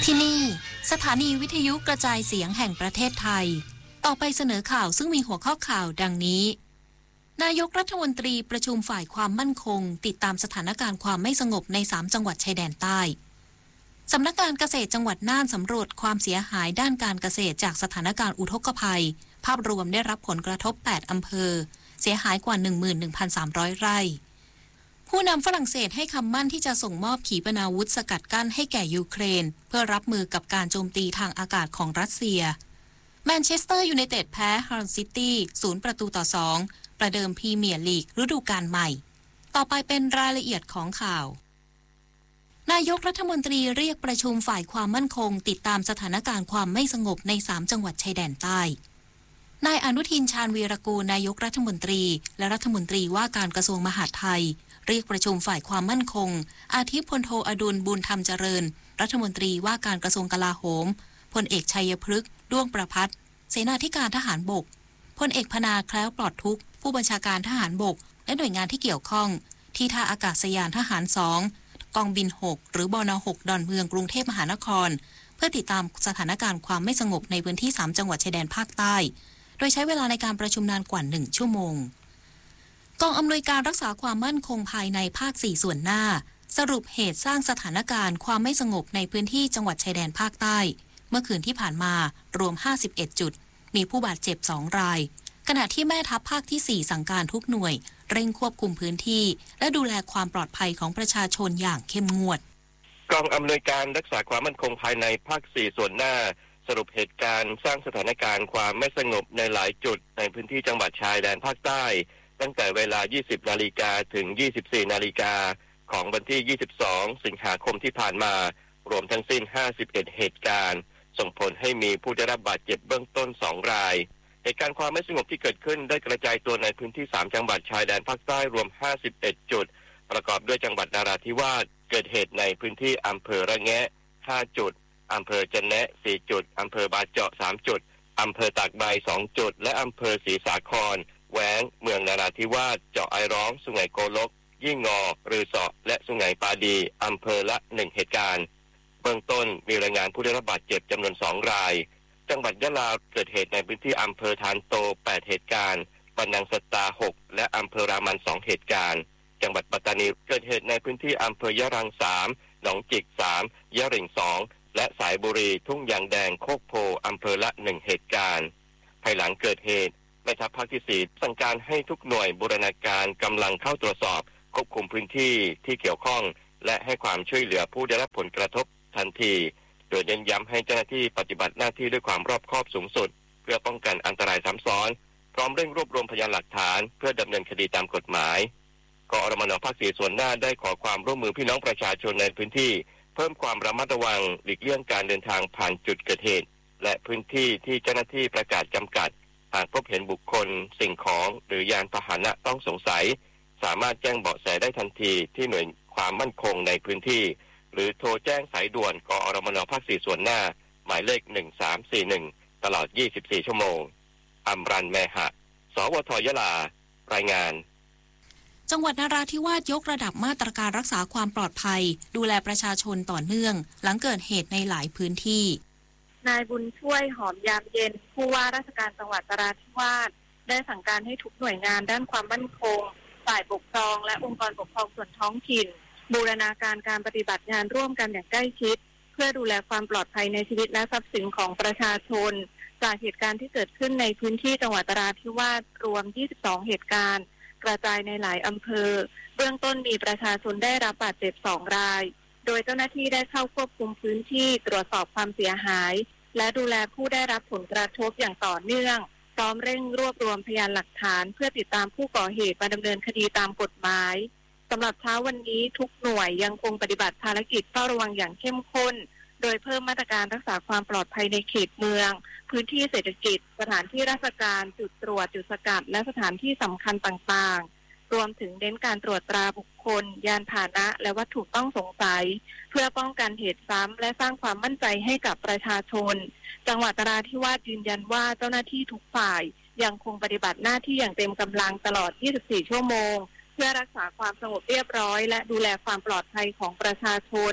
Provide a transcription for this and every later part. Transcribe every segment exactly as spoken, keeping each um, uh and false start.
ที่นี่สถานีวิทยุกระจายเสียงแห่งประเทศไทยต่อไปเสนอข่าวซึ่งมีหัวข้อข่าวดังนี้นายกรัฐมนตรีประชุมฝ่ายความมั่นคงติดตามสถานการณ์ความไม่สงบในสามจังหวัดชายแดนใต้สำนักงานเกษตรจังหวัดน่านสำรวจความเสียหายด้านการเกษตรจากสถานการณ์อุทกภัยภาพรวมได้รับผลกระทบแปดอำเภอเสียหายกว่า หนึ่งหมื่นหนึ่งพันสามร้อย ไร่ผู้นำฝรั่งเศสให้คำมั่นที่จะส่งมอบขีปนาวุธสกัดกั้นให้แก่ยูเครนเพื่อรับมือกับการโจมตีทางอากาศของรัสเซียแมนเชสเตอร์ยูไนเต็ดแพ้ฮาร์ซิตี้ศูนย์ประตูต่อสองประเดิมพรีเมียร์ลีกฤดูกาลใหม่ต่อไปเป็นรายละเอียดของข่าวนายกรัฐมนตรีเรียกประชุมฝ่ายความมั่นคงติดตามสถานการณ์ความไม่สงบในสามจังหวัดชายแดนใต้นายอนุทินชาญวีรกูลนายกรัฐมนตรีและรัฐมนตรีว่าการกระทรวงมหาดไทยเรียกประชุมฝ่ายความมั่นคงอาทิพลโทอดุลบุญธรรมเจริญรัฐมนตรีว่าการกระทรวงกลาโหมพลเอกชัยพฤกษ์ด้วงประภัตรเสนาธิการทหารบกพลเอกพนาแคล้วปลอดทุกข์ผู้บัญชาการทหารบกและหน่วยงานที่เกี่ยวข้องที่ท่าอากาศยานทหารสองกองบินหกหรือบนหกดอนเมืองกรุงเทพมหานครเพื่อติดตามสถานการณ์ความไม่สงบในพื้นที่สามจังหวัดชายแดนภาคใต้โดยใช้เวลาในการประชุมนานกว่าหนึ่งชั่วโมงกองอำนวยการรักษาความมั่นคงภายในภาคสี่ส่วนหน้าสรุปเหตุสร้างสถานการณ์ความไม่สงบในพื้นที่จังหวัดชายแดนภาคใต้เมื่อคืนที่ผ่านมารวมห้าสิบเอ็ดจุดมีผู้บาดเจ็บสองรายขณะที่แม่ทัพภาคที่สี่สั่งการทุกหน่วยเร่งควบคุมพื้นที่และดูแลความปลอดภัยของประชาชนอย่างเข้มงวดกองอำนวยการรักษาความมั่นคงภายในภาคสี่ส่วนหน้าสรุปเหตุการณ์สร้างสถานการณ์ความไม่สงบในหลายจุดในพื้นที่จังหวัดชายแดนภาคใต้ตั้งแต่เวลา ยี่สิบนาฬิกาถึง ยี่สิบสี่นาฬิกาของวันที่ ยี่สิบสองสิงหาคมที่ผ่านมารวมทั้งสิ้นห้าสิบเอ็ดเหตุการณ์ส่งผลให้มีผู้ได้รับบาดเจ็บเบื้องต้นสองรายเหตุการณ์ความไม่สงบที่เกิดขึ้นได้กระจายตัวในพื้นที่สามจังหวัดชายแดนภาคใต้รวมห้าสิบเอ็ดจุดประกอบด้วยจังหวัดนราธิวาสเกิดเหตุในพื้นที่อำเภอระแงะห้าจุดอำเภอจะแนะสี่จุดอำเภอบาเจาะสามจุดอำเภอตากใบสองจุดและอำเภอศรีสาครแหวงเมืองนราธิวาสเจาะไอร้องสุไหงโกลกยี่งอรือเสาะและสุไหงปาดีอำเภอละหนึ่งเหตุการณ์เบื้องต้นมีรายงานผู้ได้รับบาดเจ็บจำนวนสองรายจังหวัดยะลาเกิดเหตุในพื้นที่อำเภอทานโตแปดเหตุการณ์ปะนังสตาหกและอำเภอรามันสองเหตุการณ์จังหวัดปัตตานีเกิดเหตุในพื้นที่อำเภอยะรังสามหนองจิกสามยะริงสองและสายบุรีทุ่งยางแดงโคกโพอำเภอละหนึ่งเหตุการณ์ภายหลังเกิดเหตุแม่ทัพภาคที่สี่สั่งการให้ทุกหน่วยบูรณาการกำลังเข้าตรวจสอบควบคุมพื้นที่ที่เกี่ยวข้องและให้ความช่วยเหลือผู้ได้รับผลกระทบทันทีโดยเน้นย้ำให้เจ้าหน้าที่ปฏิบัติหน้าที่ด้วยความรอบคอบสูงสุดเพื่อป้องกันอันตรายซ้ำซ้อนพร้อมเร่งรวบรวมพยานหลักฐานเพื่อดำเนินคดีตามกฎหมายกอรมน.ภาคสี่ส่วนหน้าได้ขอความร่วมมือพี่น้องประชาชนในพื้นที่เพิ่มความระมัดระวังหลีกเลี่ยงการเดินทางผ่านจุดเกิดเหตุและพื้นที่ที่เจ้าหน้าที่ประกาศจำกัดหากพบเห็นบุคคลสิ่งของหรือยานพาหนะต้องสงสัยสามารถแจ้งเบาะแสได้ทันทีที่หน่วยความมั่นคงในพื้นที่หรือโทรแจ้งสายด่วนกอรมน.ภาคสี่ส่วนหน้าหมายเลขหนึ่งสามสี่หนึ่งตลอดยี่สิบสี่ชั่วโมงอำรันแมหะสวทยะลารายงานจังหวัดนราธิวาสยกระดับมาตรการรักษาความปลอดภัยดูแลประชาชนต่อเนื่องหลังเกิดเหตุในหลายพื้นที่นายบุญช่วยหอมยามเย็นผู้ว่าราชการจังหวัดนราธิวาสได้สั่งการให้ทุกหน่วยงานด้านความมั่นคงฝ่ายปกครองและองค์กรปกครองส่วนท้องถิ่นบูรณาการการปฏิบัติงานร่วมกันอย่างใกล้ชิดเพื่อดูแลความปลอดภัยในชีวิตและทรัพย์สินของประชาชนจากเหตุการณ์ที่เกิดขึ้นในพื้นที่จังหวัดนราธิวาสรวมยี่สิบสองเหตุการณ์กระจายในหลายอำเภอเบื้องต้นมีประชาชนได้รับบาดเจ็บสองรายโดยเจ้าหน้าที่ได้เข้าควบคุมพื้นที่ตรวจสอบความเสียหายและดูแลผู้ได้รับผลกระทบอย่างต่อเนื่องพร้อมเร่งรวบรวมพยานหลักฐานเพื่อติดตามผู้ก่อเหตุมาดำเนินคดีตามกฎหมายสำหรับเช้าวันนี้ทุกหน่วยยังคงปฏิบัติภารกิจเฝ้าระวังอย่างเข้มข้นโดยเพิ่มมาตรการรักษาความปลอดภัยในเขตเมืองพื้นที่เศรษฐกิจสถานที่ราชการจุดตรวจจุดสกัดและสถานที่สำคัญต่างๆรวมถึงเน้นการตรวจตราบุคคลยานพาหนะและวัตถุต้องสงสัยเพื่อป้องกันเหตุซ้ำและสร้างความมั่นใจให้กับประชาชนจังหวัดนราธิวาสยืนยันว่าเจ้าหน้าที่ทุกฝ่ายยังคงปฏิบัติหน้าที่อย่างเต็มกำลังตลอดยี่สิบสี่ชั่วโมงเพื่อรักษาความสงบเรียบร้อยและดูแลความปลอดภัยของประชาชน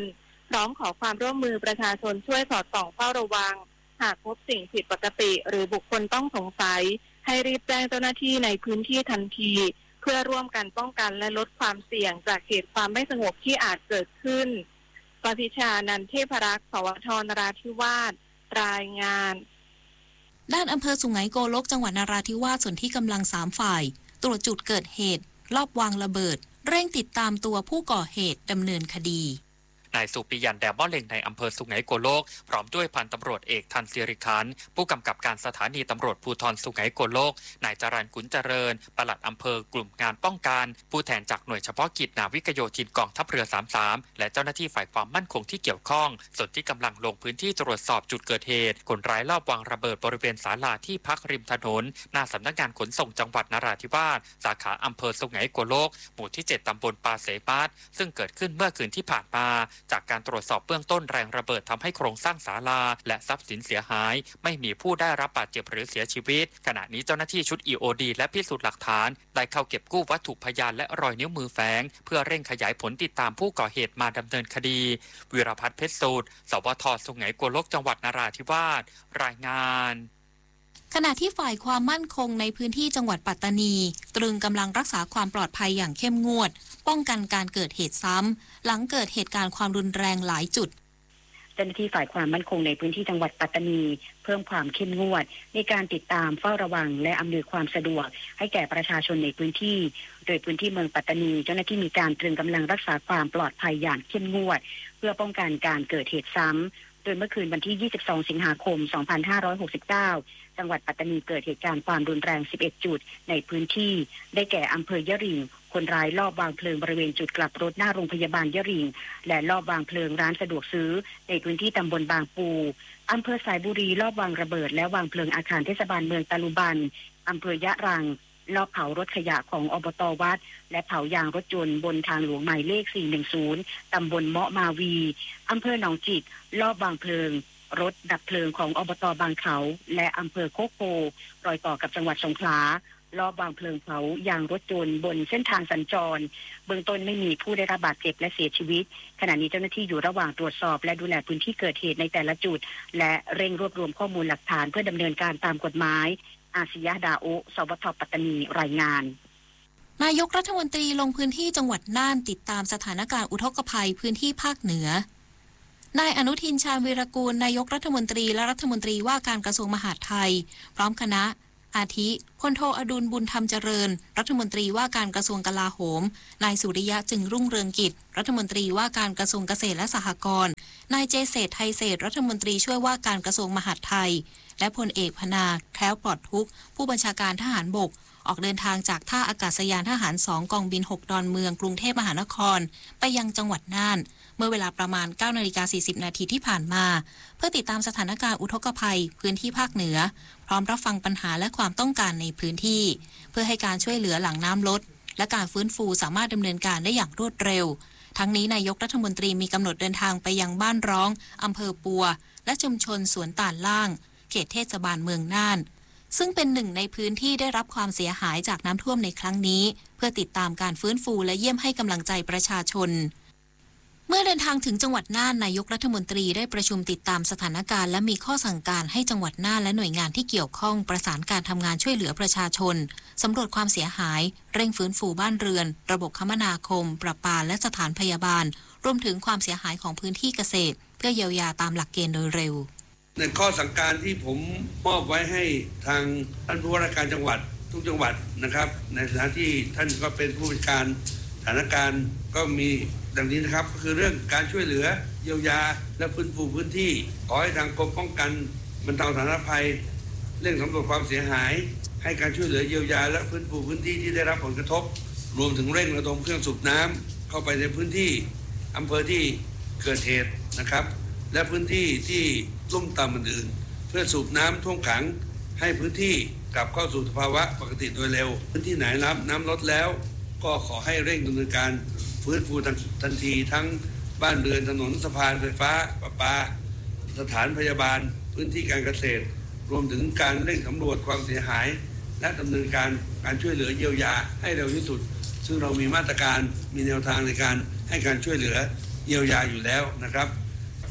พร้อมขอความร่วมมือประชาชนช่วยสอดส่องเฝ้าระวังหากพบสิ่งผิดปกติหรือบุคคลต้องสงสัยให้รีบแจ้งเจ้าหน้าที่ในพื้นที่ทันทีเพื่อร่วมกันป้องกันและลดความเสี่ยงจากเหตุความไม่สงบที่อาจเกิดขึ้นปพิชานันเทพรักษ์สวทนราธิวาสรายงานด้านอำเภอสุไหงโกลกจังหวัดนราธิวาสส่วนที่กำลังสามฝ่ายตรวจจุดเกิดเหตุลอบวางระเบิดเร่งติดตามตัวผู้ก่อเหตุดำเนินคดีนายสุปิยันแดบ่อเล็งในอำเภอสุไหงโกลกพร้อมด้วยพันตำรวจเอกทันศิริคันผู้กำกับการสถานีตำรวจภูธรสุไหงโกลกนายจรัญกุลเจริญปลัดอำเภอกลุ่มงานป้องกันผู้แทนจากหน่วยเฉพาะกิจนาวิกโยธินกองทัพเรือสามสิบสามและเจ้าหน้าที่ฝ่ายความมั่นคงที่เกี่ยวข้องส่วนที่กำลังลงพื้นที่ตรวจสอบจุดเกิดเหตุคนร้ายลอบวางระเบิดบริเวณศาลาที่พักริมถนนหน้าสำนักงานขนส่งจังหวัดนราธิวาสสาขาอำเภอสุไหงโกลกหมู่ที่เจ็ดตำบลปาเสปัสซึ่งเกิดขึ้นเมื่อคืนที่ผ่านมาจากการตรวจสอบเบื้องต้นแรงระเบิดทำให้โครงสร้างศาลาและทรัพย์สินเสียหายไม่มีผู้ได้รับบาดเจ็บหรือเสียชีวิตขณะนี้เจ้าหน้าที่ชุด อี โอ ดี และพิสูจน์หลักฐานได้เข้าเก็บกู้วัตถุพยานและรอยนิ้วมือแฝงเพื่อเร่งขยายผลติดตามผู้ก่อเหตุมาดำเนินคดีวิรพัฒน์เพชรสูตรสวทสุไหงโกลกจังหวัดนราธิวาสรายงานขณะที่ฝ่ายความมั่นคงในพื้นที่จังหวัดปัตตานีตรึงกำลังรักษาความปลอดภัยอย่างเข้มงวดป้องกันการเกิดเหตุซ้ำหลังเกิดเหตุการณ์ความรุนแรงหลายจุดเจ้าหน้าที่ฝ่ายความมั่นคงในพื้นที่จังหวัดปัตตานีเพิ่มความเข้มงวดในการติดตามเฝ้าระวังและอำนวยความสะดวกให้แก่ประชาชนในพื้นที่โดยพื้นที่เมืองปัตตานีเจ้าหน้าที่มีการตรึงกำลังรักษาความปลอดภัยอย่างเข้มงวดเพื่อป้องกันการเกิดเหตุซ้ำโดยเมื่อคืนวันที่ยี่สิบสองสิงหาคมสองพันห้าร้อยหกสิบเก้าจังหวัดปัตตานีเกิดเหตุการณ์ความรุนแรงสิบเอ็ดจุดในพื้นที่ได้แก่อำเภอยะหริ่งคนร้ายลอบวางเพลิงบริเวณจุดกลับรถหน้าโรงพยาบาลยะหริ่งและลอบวางเพลิงร้านสะดวกซื้อในพื้นที่ตำบลบางปูอำเภอสายบุรีลอบวางระเบิดและวางเพลิงอาคารเทศบาลเมืองตะลุบันอำเภอยะรังลอบเผารถขยะของอบต.วัดและเผายางรถยนต์บนทางหลวงหมายเลขสี่หนึ่งศูนย์ตำบลเมาะมาวีอำเภอหนองจิกลอบวางเพลิงรถดับเพลิงของอบต.บางเขาและอำเภอโคกโพรอยต่อกับจังหวัดสงขลารอบวางเพลิงเผายางรถยนต์บนเส้นทางสัญจรเบื้องต้นไม่มีผู้ได้รับบาดเจ็บและเสียชีวิตขณะนี้เจ้าหน้าที่อยู่ระหว่างตรวจสอบและดูแลพื้นที่เกิดเหตุในแต่ละจุดและเร่งรวบรวมข้อมูลหลักฐานเพื่อดำเนินการตามกฎหมายอาศิยะดาโอสวทปัตตานีรายงานนายกรัฐมนตรีลงพื้นที่จังหวัดน่านติดตามสถานการณ์อุทกภัยพื้นที่ภาคเหนือนายอนุทินชาญวีรกูลนายกรัฐมนตรีและรัฐมนตรีว่าการกระทรวงมหาดไทยพร้อมคณะอาทิพลโทอดุลบุญธรรมเจริญรัฐมนตรีว่าการกระทรวงกลาโหมนายสุริยะจึงรุ่งเรืองกิจรัฐมนตรีว่าการกระทรวงเกษตรและสหกรณ์นายเจเศรษฐ์ไทยเศรษฐ์รัฐมนตรีช่วยว่าการกระทรวงมหาดไทยและพลเอกพนาแคล้วปลอดทุกข์ผู้บัญชาการทหารบกออกเดินทางจากท่าอากาศยานทหารสองกองบินหกดอนเมืองกรุงเทพมหานครไปยังจังหวัดน่านเมื่อเวลาประมาณ เก้านาฬิกาสี่สิบนาทีที่ผ่านมาเพื่อติดตามสถานการณ์อุทกภัยพื้นที่ภาคเหนือพร้อมรับฟังปัญหาและความต้องการในพื้นที่เพื่อให้การช่วยเหลือหลังน้ำลดและการฟื้นฟูสามารถดำเนินการได้อย่างรวดเร็วทั้งนี้นายกรัฐมนตรีมีกำหนดเดินทางไปยังบ้านร้องอำเภอปัวและชุมชนสวนตาลล่างเขตเทศบาลเมืองน่านซึ่งเป็นหนึ่งในพื้นที่ได้รับความเสียหายจากน้ำท่วมในครั้งนี้เพื่อติดตามการฟื้นฟูและเยี่ยมให้กำลังใจประชาชนเมื่อเดินทางถึงจังหวัดน่านนายกรัฐมนตรีได้ประชุมติดตามสถานการณ์และมีข้อสั่งการให้จังหวัดน่านและหน่วยงานที่เกี่ยวข้องประสานการทำงานช่วยเหลือประชาชนสำรวจความเสียหายเร่งฟื้นฟูบ้านเรือนระบบคมนาคมประปาและสถานพยาบาลรวมถึงความเสียหายของพื้นที่เกษตรเพื่อเยียวยาตามหลักเกณฑ์โดยเร็วในข้อสั่งการที่ผมมอบไว้ให้ทางท่านผู้ว่าราชการจังหวัดทุกจังหวัดนะครับในฐานะที่ท่านก็เป็นผู้บริการสถานการณ์ก็มีดังนี้นะครับก็คือเรื่องการช่วยเหลือเยียวยาและฟื้นฟูพื้นที่ขอให้ทางกรมป้องกันบรรเทาสาธารณภัยเร่งสำรวจความเสียหายให้การช่วยเหลือเยียวยาและฟื้นฟูพื้นที่ที่ได้รับผลกระทบรวมถึงเร่งระดมเครื่องสูบน้ำเข้าไปในพื้นที่อำเภอที่เกิดเหตุนะครับและพื้นที่ที่ลุ่มต่ำอื่นๆเพื่อสูบน้ำท่วมขังให้พื้นที่กลับเข้าสู่สภาวะปกติโดยเร็วพื้นที่ไหนน้ำน้ำลดแล้วก็ขอให้เร่งดำเนินการฟื้นฟูทันทีทั้งบ้านเรือนถนนสะพานไฟฟ้าประปาสถานพยาบาลพื้นที่การเกษตรรวมถึงการเร่งสำรวจความเสียหายและดำเนินการการช่วยเหลือเยียวยาให้เร็วที่สุดซึ่งเรามีมาตรการมีแนวทางในการให้การช่วยเหลือเยียวยาอยู่แล้วนะครับ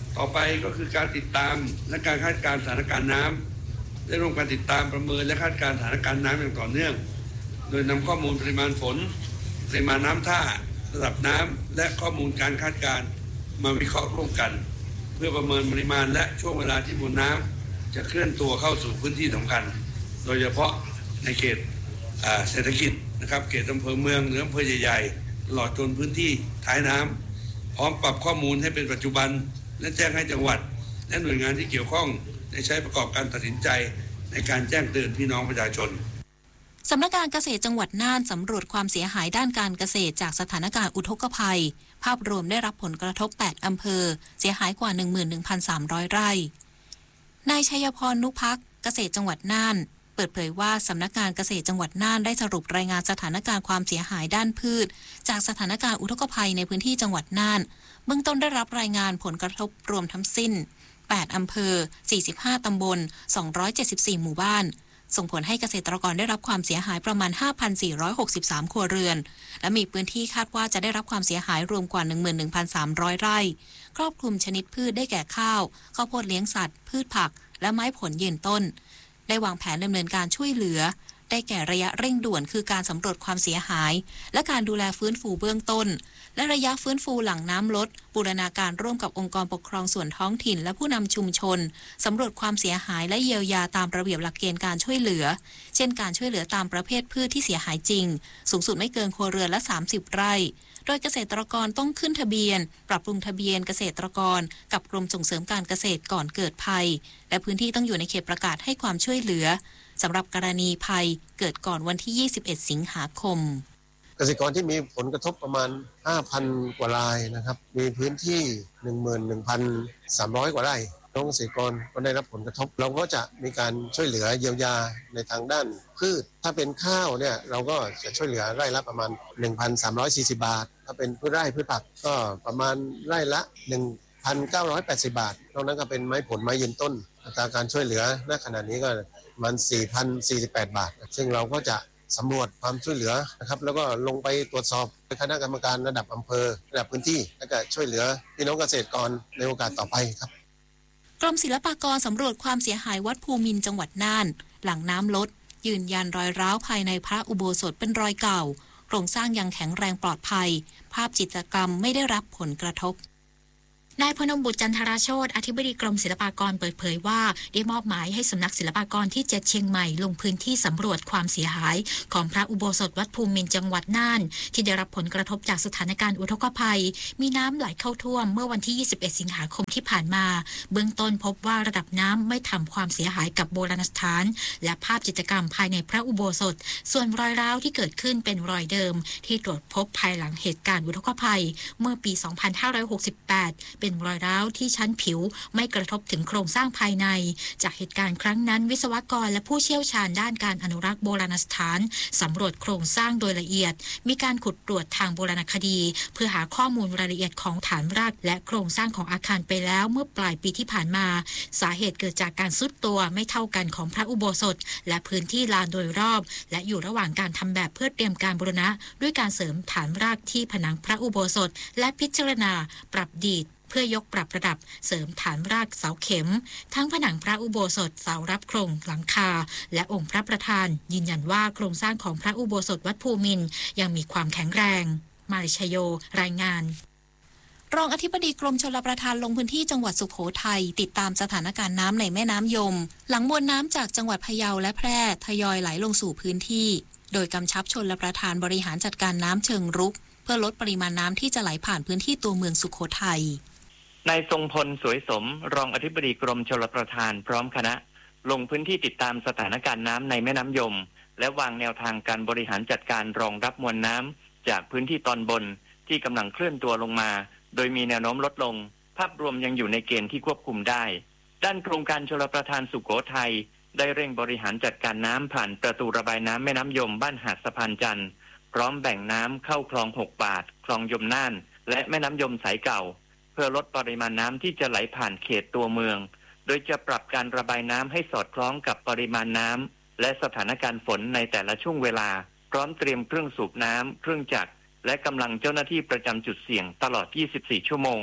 ต่อไปก็คือการติดตามและการคาดการณ์สถานการณ์น้ำได้ร่วมกันติดตามประเมินและคาดการณ์สถานการณ์น้ำอย่างต่อเนื่องโดยนำข้อมูลปริมาณฝนปริมาณน้ำท่าระดับน้ำและข้อมูลการคาดการณ์มาวิเคราะห์ร่วมกันเพื่อประเมินปริมาณและช่วงเวลาที่มวลน้ำจะเคลื่อนตัวเข้าสู่พื้นที่สำคัญโดยเฉพาะในเขตเศรษฐกิจนะครับเขตอำเภอเมืองหรืออำเภอใหญ่ๆตลอดจนพื้นที่ท้ายน้ำพร้อมปรับข้อมูลให้เป็นปัจจุบันและแจ้งให้จังหวัดและหน่วยงานที่เกี่ยวข้องได้ใช้ประกอบการตัดสินใจในการแจ้งเตือนพี่น้องประชาชนสำนักงานเกษตรจังหวัดน่านสำรวจความเสียหายด้านการเกษตรจากสถานการณ์อุทกภัยภาพรวมได้รับผลกระทบแปดอำเภอเสียหายกว่า หนึ่งหมื่นหนึ่งพันสามร้อย ไร่นายชัยพรนุภักดิ์เกษตรจังหวัดน่านเปิดเผยว่าสำนักงานเกษตรจังหวัดน่านได้สรุปรายงานสถานการณ์ความเสียหายด้านพืชจากสถานการณ์อุทกภัยในพื้นที่จังหวัดน่านเบื้องต้นได้รับรายงานผลกระทบรวมทั้งสิ้นแปดอำเภอสี่สิบห้าตำบลสองร้อยเจ็ดสิบสี่หมู่บ้านส่งผลให้เกษตรกรได้รับความเสียหายประมาณ ห้าพันสี่ร้อยหกสิบสาม ครัวเรือนและมีพื้นที่คาดว่าจะได้รับความเสียหายรวมกว่า หนึ่งหมื่นหนึ่งพันสามร้อย ไร่ครอบคลุมชนิดพืชได้แก่ข้าวข้าวโพดเลี้ยงสัตว์พืชผักและไม้ผลยืนต้นได้วางแผนดำเนินการช่วยเหลือได้แก่ระยะเร่งด่วนคือการสำรวจความเสียหายและการดูแลฟื้นฟูเบื้องต้นและระยะฟื้นฟูหลังน้ำลดบูรณาการร่วมกับองค์กรปกครองส่วนท้องถิ่นและผู้นำชุมชนสำรวจความเสียหายและเยียวยาตามระเบียบหลักเกณฑ์การช่วยเหลือเช่นการช่วยเหลือตามประเภทพืชที่เสียหายจริงสูงสุดไม่เกินครัวเรือนละสามสิบไร่โดยเกษตรกรต้องขึ้นทะเบียนปรับปรุงทะเบียนเกษตรกรกับกรมส่งเสริมการเกษตรก่อนเกิดภัยและพื้นที่ต้องอยู่ในเขตประกาศให้ความช่วยเหลือสำหรับกรณีภัยเกิดก่อนวันที่ยี่สิบเอ็ดสิงหาคมเกษตรกรที่มีผลกระทบประมาณ ห้าพัน กว่ารายนะครับมีพื้นที่ หนึ่งหมื่นหนึ่งพันสามร้อย กว่าไร่น้องเกษตรกรก็ได้รับผลกระทบเราก็จะมีการช่วยเหลือเยียวยาในทางด้านพืชถ้าเป็นข้าวเนี่ยเราก็จะช่วยเหลือไร่ละประมาณ หนึ่งพันสามร้อยสี่สิบ บาทถ้าเป็นพืชไร่พืชผักก็ประมาณไร่ละ หนึ่งพันเก้าร้อยแปดสิบ บาทนอกนั้นก็เป็นไม้ผลไม้ยืนต้นอัตราการช่วยเหลือณขณะนี้ก็ประมาณ สี่พันสี่สิบแปด บาทซึ่งเราก็จะสำรวจความช่วยเหลือนะครับแล้วก็ลงไปตรวจสอบคณะกรรมการระดับอำเภอระดับพื้นที่แล้วก็ช่วยเหลือพี่น้องเกษตรกรในโอกาสต่อไปครับกรมศิลปากรสำรวจความเสียหายวัดภูมินทร์จังหวัดน่านหลังน้ำลดยืนยันรอยร้าวภายในพระอุโบสถเป็นรอยเก่าโครงสร้างยังแข็งแรงปลอดภัยภาพจิตรกรรมไม่ได้รับผลกระทบนายพนมบุตรจันทราโชติอธิบดีกรมศิลปากรเปิดเผยว่าได้มอบหมายให้สำนักศิลปากรที่เจ็ดเชียงใหม่ลงพื้นที่สำรวจความเสียหายของพระอุโบสถวัดภูมินทร์จังหวัดน่านที่ได้รับผลกระทบจากสถานการณ์อุทกภัยมีน้ำไหลเข้าท่วมเมื่อวันที่ยี่สิบเอ็ดสิงหาคมที่ผ่านมาเบื้องต้นพบว่าระดับน้ำไม่ทำความเสียหายกับโบราณสถานและภาพจิตรกรรมภายในพระอุโบสถส่วนรอยร้าวที่เกิดขึ้นเป็นรอยเดิมที่ตรวจพบภายหลังเหตุการณ์อุทกภัยเมื่อปีสองพันห้าร้อยหกสิบแปดเป็นรอยร้าวที่ชั้นผิวไม่กระทบถึงโครงสร้างภายในจากเหตุการณ์ครั้งนั้นวิศวกรและผู้เชี่ยวชาญด้านการอนุรักษ์โบราณสถานสำรวจโครงสร้างโดยละเอียดมีการขุดตรวจทางโบราณคดีเพื่อหาข้อมูลรายละเอียดของฐานรากและโครงสร้างของอาคารไปแล้วเมื่อปลายปีที่ผ่านมาสาเหตุเกิดจากการทรุดตัวไม่เท่ากันของพระอุโบสถและพื้นที่ลานโดยรอบและอยู่ระหว่างการทำแบบเพื่อเตรียมการบูรณะด้วยการเสริมฐานรากที่ผนังพระอุโบสถและพิจารณาปรับดีดเพื่อยกปรับระดับเสริมฐานรากเสาเข็มทั้งผนังพระอุโบสถเสารับโครงหลังคาและองค์พระประธานยืนยันว่าโครงสร้างของพระอุโบสถวัดภูมินทร์ยังมีความแข็งแรงมาริชโยรายงานรองอธิบดีกรมชลประทานลงพื้นที่จังหวัดสุโขทัยติดตามสถานการณ์น้ำในแม่น้ำยมหลังมวลน้ำจากจังหวัดพะเยาและแพร่ทยอยไหลลงสู่พื้นที่โดยกำชับชลประทานบริหารจัดการน้ำเชิงรุกเพื่อลดปริมาณน้ำที่จะไหลผ่านพื้นที่ตัวเมืองสุโขทัยนายทรงพลสวยสมรองอธิบดีกรมชลประทานพร้อมคณะลงพื้นที่ติดตามสถานการณ์น้ำในแม่น้ำยมและวางแนวทางการบริหารจัดการรองรับมวลน้ำจากพื้นที่ตอนบนที่กำลังเคลื่อนตัวลงมาโดยมีแนวโน้มลดลงภาพรวมยังอยู่ในเกณฑ์ที่ควบคุมได้ด้านโครงการชลประทานสุโขทัยได้เร่งบริหารจัดการน้ำผ่านประตูระบายน้ำแม่น้ำยมบ้านหาดสะพานจันทร์พร้อมแบ่งน้ำเข้าคลองหกบาทคลองยมน่านและแม่น้ำยมสายเก่าเพื่อลดปริมาณน้ำที่จะไหลผ่านเขตตัวเมืองโดยจะปรับการระบายน้ำให้สอดคล้องกับปริมาณน้ำและสถานการณ์ฝนในแต่ละช่วงเวลาพร้อมเตรียมเครื่องสูบน้ำเครื่องจักรและกำลังเจ้าหน้าที่ประจำจุดเสี่ยงตลอดยี่สิบสี่ชั่วโมง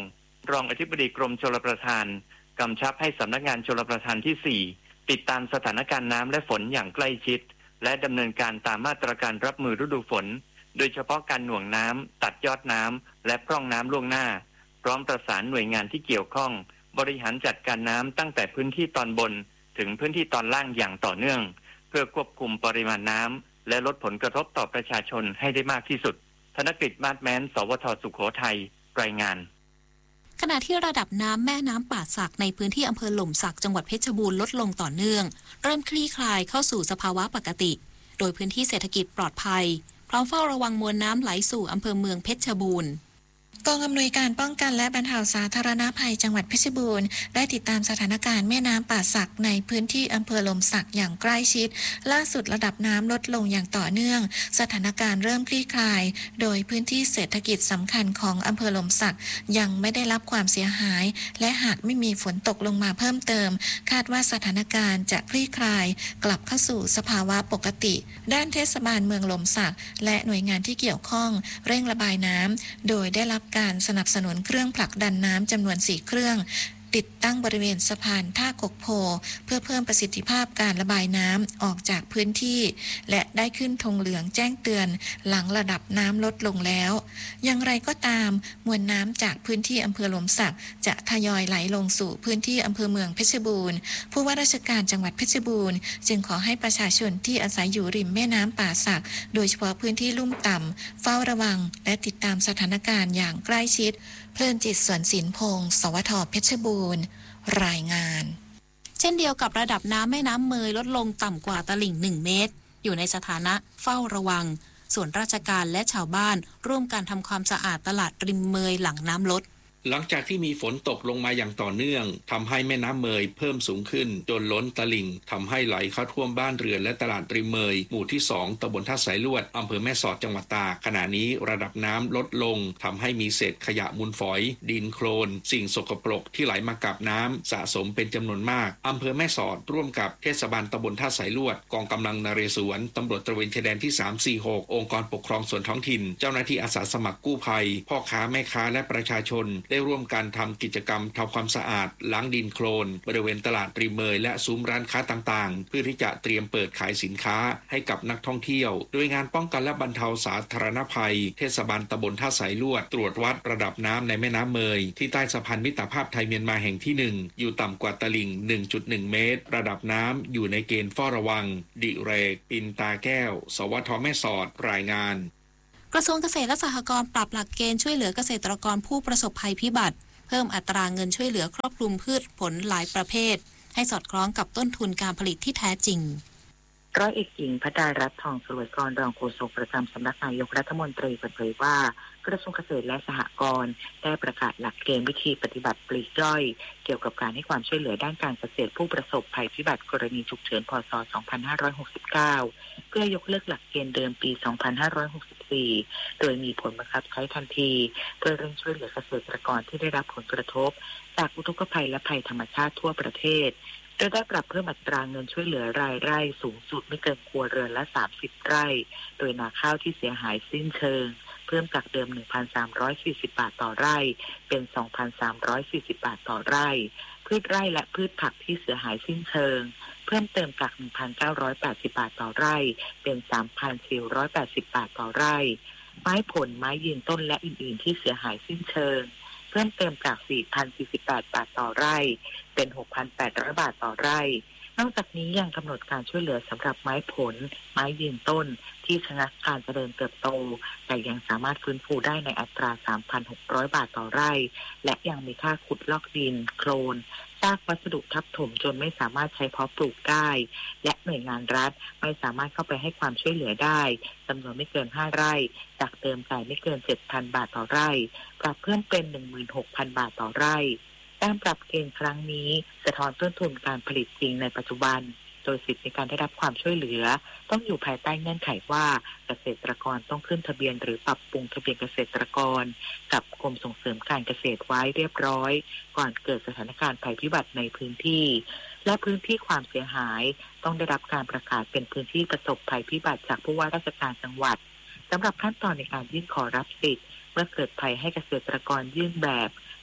รองอธิบดีกรมชลประทานกำชับให้สำนักงานชลประทานที่สี่ติดตามสถานการณ์น้ำและฝนอย่างใกล้ชิดและดำเนินการตามมาตรการรับมือฤดูฝนโดยเฉพาะการหน่วงน้ำตัดยอดน้ำและพร่องน้ำล่วงหน้าพร้อมประสานหน่วยงานที่เกี่ยวข้องบริหารจัดการน้ำตั้งแต่พื้นที่ตอนบนถึงพื้นที่ตอนล่างอย่างต่อเนื่องเพื่อควบคุมปริมาณน้ำและลดผลกระทบต่อประชาชนให้ได้มากที่สุดธนกฤษมาศแม้นสวทสุโขทัยรายงานขณะที่ระดับน้ำแม่น้ำป่าสักในพื้นที่อำเภอหล่มสักจังหวัดเพชรบูรณ์ลดลงต่อเนื่องเริ่มคลี่คลายเข้าสู่สภาวะปกติโดยพื้นที่เศรษฐกิจปลอดภัยพร้อมเฝ้าระวังมวลน้ำไหลสู่อำเภอเมืองเพชรบูรณ์กองอำนวยการป้องกันและบรรเทาสาธารณภัยจังหวัดเพชรบูรณ์ได้ติดตามสถานการณ์แม่น้ำป่าสักในพื้นที่อำเภอหล่มสักอย่างใกล้ชิดล่าสุดระดับน้ำลดลงอย่างต่อเนื่องสถานการณ์เริ่มคลี่คลายโดยพื้นที่เศรษฐกิจสำคัญของอำเภอหล่มสักยังไม่ได้รับความเสียหายและหากไม่มีฝนตกลงมาเพิ่มเติมคาดว่าสถานการณ์จะคลี่คลายกลับเข้าสู่สภาวะปกติด้านเทศบาลเมืองหล่มสักและหน่วยงานที่เกี่ยวข้องเร่งระบายน้ำโดยได้รับการสนับสนุนเครื่องผลักดันน้ำจำนวนสี่เครื่องติดตั้งบริเวณสะพานท่ากกโพเพื่อเพิ่มประสิทธิภาพการระบายน้ำออกจากพื้นที่และได้ขึ้นธงเหลืองแจ้งเตือนหลังระดับน้ำลดลงแล้วอย่างไรก็ตามมวลน้ำจากพื้นที่อำเภอหล่มสักจะทยอยไหลลงสู่พื้นที่อำเภอเมืองเพชรบูรณ์ผู้ว่าราชการจังหวัดเพชรบูรณ์จึงขอให้ประชาชนที่อาศัยอยู่ริมแม่น้ำป่าสักโดยเฉพาะพื้นที่ลุ่มต่ำเฝ้าระวังและติดตามสถานการณ์อย่างใกล้ชิดเพลินจิตสวนศิลพงศ์สวทเพชรบูรณ์รายงานเช่นเดียวกับระดับน้ำแม่น้ำเมยลดลงต่ำกว่าตลิ่งหนึ่งเมตรอยู่ในสถานะเฝ้าระวังส่วนราชการและชาวบ้านร่วมกันทำความสะอาดตลาดริมเมยหลังน้ำลดหลังจากที่มีฝนตกลงมาอย่างต่อเนื่องทำให้แม่น้ำเมยเพิ่มสูงขึ้นจนล้นตลิ่งทำให้ไหลเข้าท่วมบ้านเรือนและตลาดริมเมยหมู่ที่สองตำบลท่าสายลวดอำเภอแม่สอดจังหวัดตากขณะนี้ระดับน้ำลดลงทำให้มีเศษขยะมูลฝอยดินโคลนสิ่งสกปรกที่ไหลมากับน้ำสะสมเป็นจำนวนมากอำเภอแม่สอดร่วมกับเทศบาลตำบลท่าสายลวดกองกำลังนเรศวรตำรวจตระเวนชายแดนที่สาม สี่ หกองค์กรปกครองส่วนท้องถิ่นเจ้าหน้าที่อาสาสมัครกู้ภัยพ่อค้าแม่ค้าและประชาชนได้ร่วมกันทำกิจกรรมทำความสะอาดล้างดินโคลนบริเวณตลาดริมเมยและซุ้มร้านค้าต่างๆเพื่อที่จะเตรียมเปิดขายสินค้าให้กับนักท่องเที่ยวโดยงานป้องกันและบรรเทาสาธารณภัยเทศบาลตำบลท่าสายลวดตรวจวัดระดับน้ำในแม่น้ำเมยที่ใต้สะพานมิตรภาพไทยเมียนมาแห่งที่หนึ่งอยู่ต่ำกว่าตลิ่ง หนึ่งจุดหนึ่ง เมตรระดับน้ำอยู่ในเกณฑ์เฝ้าระวังดิเรกปินตาแก้วสวทแม่สอดรายงานกระทรวงเกษตรและสหกรณ์ปรับหลักเกณฑ์ช่วยเหลือเกษตรกรผู้ประสบภัยพิบัติเพิ่มอัตราเงินช่วยเหลือครอบคลุมพืชผลหลายประเภทให้สอดคล้องกับต้นทุนการผลิตที่แท้จริงร้อยเอกหญิงภัทรารัตน์ทองสรวยกรรองโฆษกประจำสำนักนายกรัฐมนตรีเปิดเผยว่ากระทรวงเกษตรและสหกรณ์ได้ประกาศหลักเกณฑ์วิธีปฏิบัติปลีกย่อยเกี่ยวกับการให้ความช่วยเหลือด้านการเกษตรผู้ประสบภัยพิบัติกรณีฉุกเฉินพ.ศ. สองพันห้าร้อยหกสิบเก้าเพื่อยกเลิกหลักเกณฑ์เดิมปี สองพันห้าร้อยหกสิบสี่โดยมีผลบังคับใช้ทันทีเพื่อเร่งช่วยเหลือเกษตรกรที่ได้รับผลกระทบจากอุทกภัยและภัยธรรมชาติทั่วประเทศโดยได้ปรับเพิ่มอัตราเงินช่วยเหลือรายไร่สูงสุดไม่เกินครัวเรือนละสามสิบไร่โดยนาข้าวที่เสียหายสิ้นเชิงเพิ่มจากเดิม หนึ่งพันสามร้อยสี่สิบ บาทต่อไร่เป็น สองพันสามร้อยสี่สิบ บาทต่อไร่พืชไร่และพืชผักที่เสียหายสิ้นเชิงเพิ่มเติมจาก หนึ่งพันเก้าร้อยแปดสิบ บาทต่อไร่เป็น สามพันสี่ร้อยแปดสิบ บาทต่อไร่ไม้ผลไม้ยืนต้นและอื่นๆที่เสียหายสิ้นเชิงเพิ่มเติมจาก สี่พันสี่สิบแปด บาทต่อไร่เป็น หกพันแปดร้อย บาทต่อไร่นอกจากนี้ยังกำหนดการช่วยเหลือสำหรับไม้ผลไม้ยืนต้นที่ชะงักการเจริญเติบโตแต่ยังสามารถฟื้นฟูได้ในอัตรา สามพันหกร้อย บาทต่อไร่และยังมีค่าขุดลอกดินโคลนซากวัสดุทับถมจนไม่สามารถใช้เพาะปลูกได้และหน่วยงานรัฐไม่สามารถเข้าไปให้ความช่วยเหลือได้จำนวนไม่เกินห้าไร่จากเดิมจ่ายไม่เกิน เจ็ดพัน บาทต่อไร่ปรับเพิ่มเป็น หนึ่งหมื่นหกพัน บาทต่อไร่การปรับเกณฑ์ครั้งนี้สะท้อนต้นทุนการผลิตจริงในปัจจุบันโดยสิทธิในการได้รับความช่วยเหลือต้องอยู่ภายใต้เงื่อนไขว่าเกษตรกรต้องขึ้นทะเบียนหรือปรับปรุงทะเบียนเกษตรกรกับกรมส่งเสริมการเกษตรไว้เรียบร้อยก่อนเกิดสถานการณ์ภัยพิบัติในพื้นที่และพื้นที่ความเสียหายต้องได้รับการประกาศเป็นพื้นที่ประสบภัยพิบัติจากผู้ว่าราชการจังหวัดสำหรับขั้นตอนในการยื่นขอรับสิทธิ์เมื่อเกิดภัยให้เกษตรกรยื่นแบบ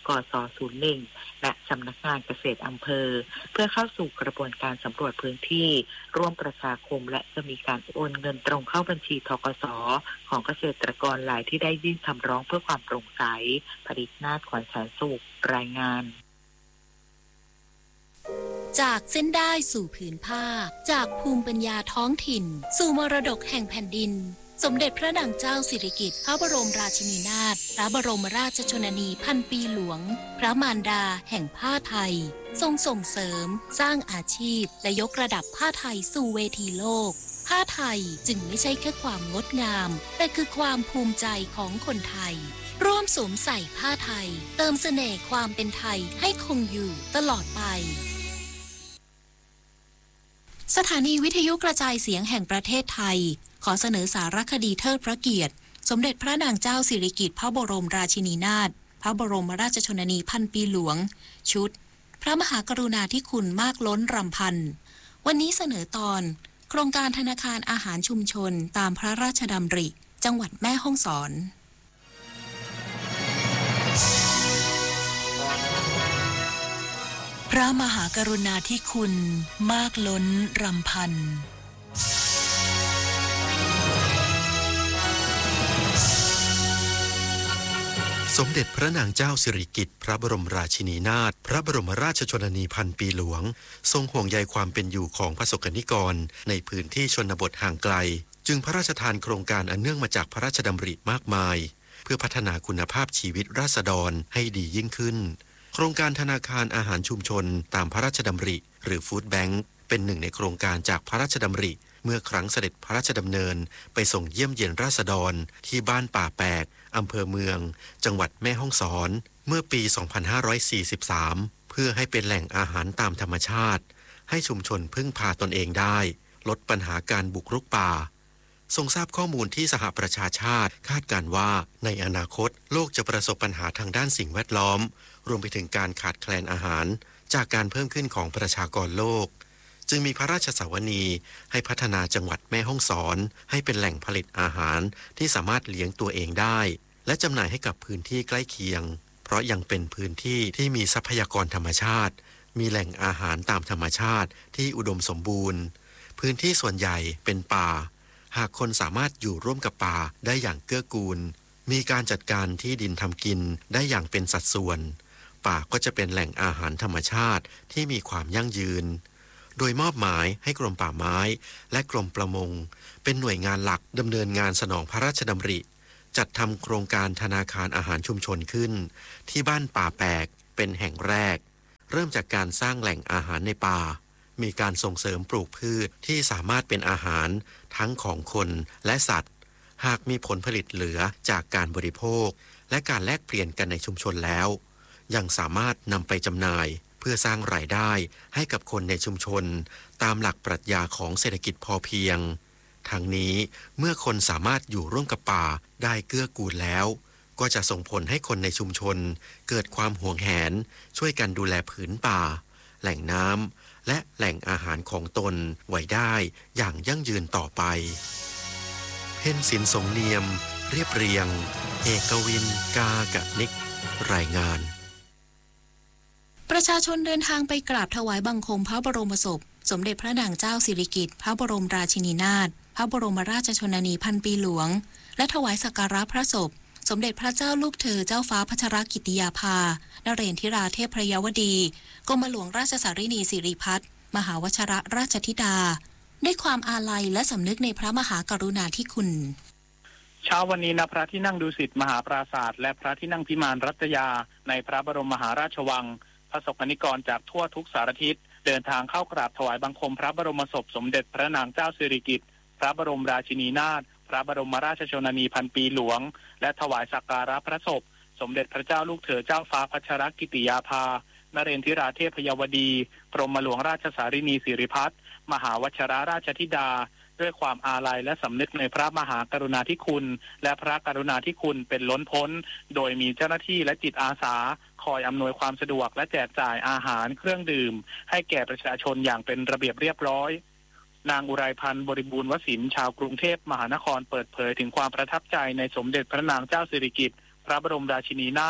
กสศูนย์หนึ่งและสำนักงานเกษตรอำเภอเพื่อเข้าสู่กระบวนการสำรวจพื้นที่ร่วมประชาคมและจะมีการโอนเงินตรงเข้าบัญชีธกสของเกษตรกรรายที่ได้ยื่นคำร้องเพื่อความโปร่งใสผลิตนาฏขวัญแสนสุขรายงานจากเส้นได้สู่ผืนผ้าจากภูมิปัญญาท้องถิ่นสู่มรดกแห่งแผ่นดินสมเด็จพระนางเจ้าสิริกิติ์พระบรมราชินีนาถพระบรมราชชนนีพันปีหลวงพระมารดาแห่งผ้าไทยทรงส่งเสริมสร้างอาชีพและยกระดับผ้าไทยสู่เวทีโลกผ้าไทยจึงไม่ใช่แค่ความงดงามแต่คือความภูมิใจของคนไทยร่วมสวมใส่ผ้าไทยเติมเสน่ห์ความเป็นไทยให้คงอยู่ตลอดไปสถานีวิทยุกระจายเสียงแห่งประเทศไทยขอเสนอสารคดีเทิดพระเกียรติสมเด็จพระนางเจ้าสิริกิติ์พระบรมราชินีนาถพระบรมราชชนนีพันปีหลวงชุดพระมหากรุณาธิคุณมากล้นรำพันวันนี้เสนอตอนโครงการธนาคารอาหารชุมชนตามพระราชดำริจังหวัดแม่ฮ่องสอนพระมหากรุณาธิคุณมากล้นรำพันสมเด็จพระนางเจ้าสิริกิติ์พระบรมราชินีนาถพระบรมราชชนนีพันปีหลวงทรงห่วงใยความเป็นอยู่ของประสบกนิกรในพื้นที่ชนบทห่างไกลจึงพระราชทานโครงการอันเนื่องมาจากพระราชดำริมากมายเพื่อพัฒนาคุณภาพชีวิตราษฎรให้ดียิ่งขึ้นโครงการธนาคารอาหารชุมชนตามพระราชดำริหรือฟู้ดแบงค์เป็นหนึ่งในโครงการจากพระราชดำริเมื่อครั้งเสด็จพระราชดำเนินไปส่งเยี่ยมเยียนราษฎรที่บ้านป่าแปกอำเภอเมืองจังหวัดแม่ฮ่องสอนเมื่อปี สองพันห้าร้อยสี่สิบสาม เพื่อให้เป็นแหล่งอาหารตามธรรมชาติให้ชุมชนพึ่งพาตนเองได้ลดปัญหาการบุกรุกป่าทรงทราบข้อมูลที่สหประชาชาติคาดการณ์ว่าในอนาคตโลกจะประสบปัญหาทางด้านสิ่งแวดล้อมรวมไปถึงการขาดแคลนอาหารจากการเพิ่มขึ้นของประชากรโลกจึงมีพระราชสวนีให้พัฒนาจังหวัดแม่ฮ่องสอนให้เป็นแหล่งผลิตอาหารที่สามารถเลี้ยงตัวเองได้และจำหน่ายให้กับพื้นที่ใกล้เคียงเพราะยังเป็นพื้นที่ที่มีทรัพยากรธรรมชาติมีแหล่งอาหารตามธรรมชาติที่อุดมสมบูรณ์พื้นที่ส่วนใหญ่เป็นป่าหากคนสามารถอยู่ร่วมกับป่าได้อย่างเกื้อกูลมีการจัดการที่ดินทำกินได้อย่างเป็นสัดส่วนป่าก็จะเป็นแหล่งอาหารธรรมชาติที่มีความยั่งยืนโดยมอบหมายให้กรมป่าไม้และกรมประมงเป็นหน่วยงานหลักดำเนินงานสนองพระราชดำริจัดทำโครงการธนาคารอาหารชุมชนขึ้นที่บ้านป่าแปกเป็นแห่งแรกเริ่มจากการสร้างแหล่งอาหารในป่ามีการส่งเสริมปลูกพืชที่สามารถเป็นอาหารทั้งของคนและสัตว์หากมีผลผลิตเหลือจากการบริโภคและการแลกเปลี่ยนกันในชุมชนแล้วยังสามารถนำไปจำหน่ายเพื่อสร้างรายได้ให้กับคนในชุมชนตามหลักปรัชญาของเศรษฐกิจพอเพียงทั้งนี้เมื่อคนสามารถอยู่ร่วมกับป่าได้เกื้อกูลแล้วก็จะส่งผลให้คนในชุมชนเกิดความหวงแหนช่วยกันดูแลผืนป่าแหล่งน้ำและแหล่งอาหารของตนไว้ได้อย่างยั่งยืนต่อไปเพ็ญศิลป์สงเนียมเรียบเรียงเอกวินกากะนิกรายงานประชาชนเดินทางไปกราบถวายบังคมพระบรมศพสมเด็จพระนางเจ้าสิริกิติ์พระบรมราชินีนาถพระบรมราชชนนีพันปีหลวงและถวายสักการะพระศพสมเด็จพระเจ้าลูกเธอเจ้าฟ้าพัชรกิติยาภานเรศธิราเทพพระยวดีกรมหลวงราชสารินีสิริพัฒน์มหาวชรราชธิดาด้วยความอาลัยและสำนึกในพระมหากรุณาธิคุณเช้าวันนี้ณพระที่นั่งดุสิตมหาปราสาทและพระที่นั่งพิมานรัตยาในพระบรมมหาราชวังประสบกนิกรจากทั่วทุกสารทิศเดินทางเข้ากราบถวายบังคมพระบรมศพสมเด็จพระนางเจ้าสิริกิติ์พระบรมราชินีนาถพระบรมราชชนนีพันปีหลวงและถวายสักการะพระศพสมเด็จพระเจ้าลูกเธอเจ้าฟ้าพัชรกิติยาภานเรศธิราเทพยวดีกรมหลวงราชสารินีสิริพัฒน์มหาวชรราชธิดาด้วยความอาลัยและสำนึกในพระมหากรุณาธิคุณและพระกรุณาธิคุณเป็นล้นพ้นโดยมีเจ้าหน้าที่และจิตอาสาคอยอำนวยความสะดวกและแจกจ่ายอาหารเครื่องดื่มให้แก่ประชาชนอย่างเป็นระเบียบเรียบร้อยนางอุไรพันธ์บริบูรณ์วสินทร์ชาวกรุงเทพมหานครเปิดเผยถึงความประทับใจในสมเด็จพระนางเจ้าสิริกิติ์พระบรมราชินีนาถ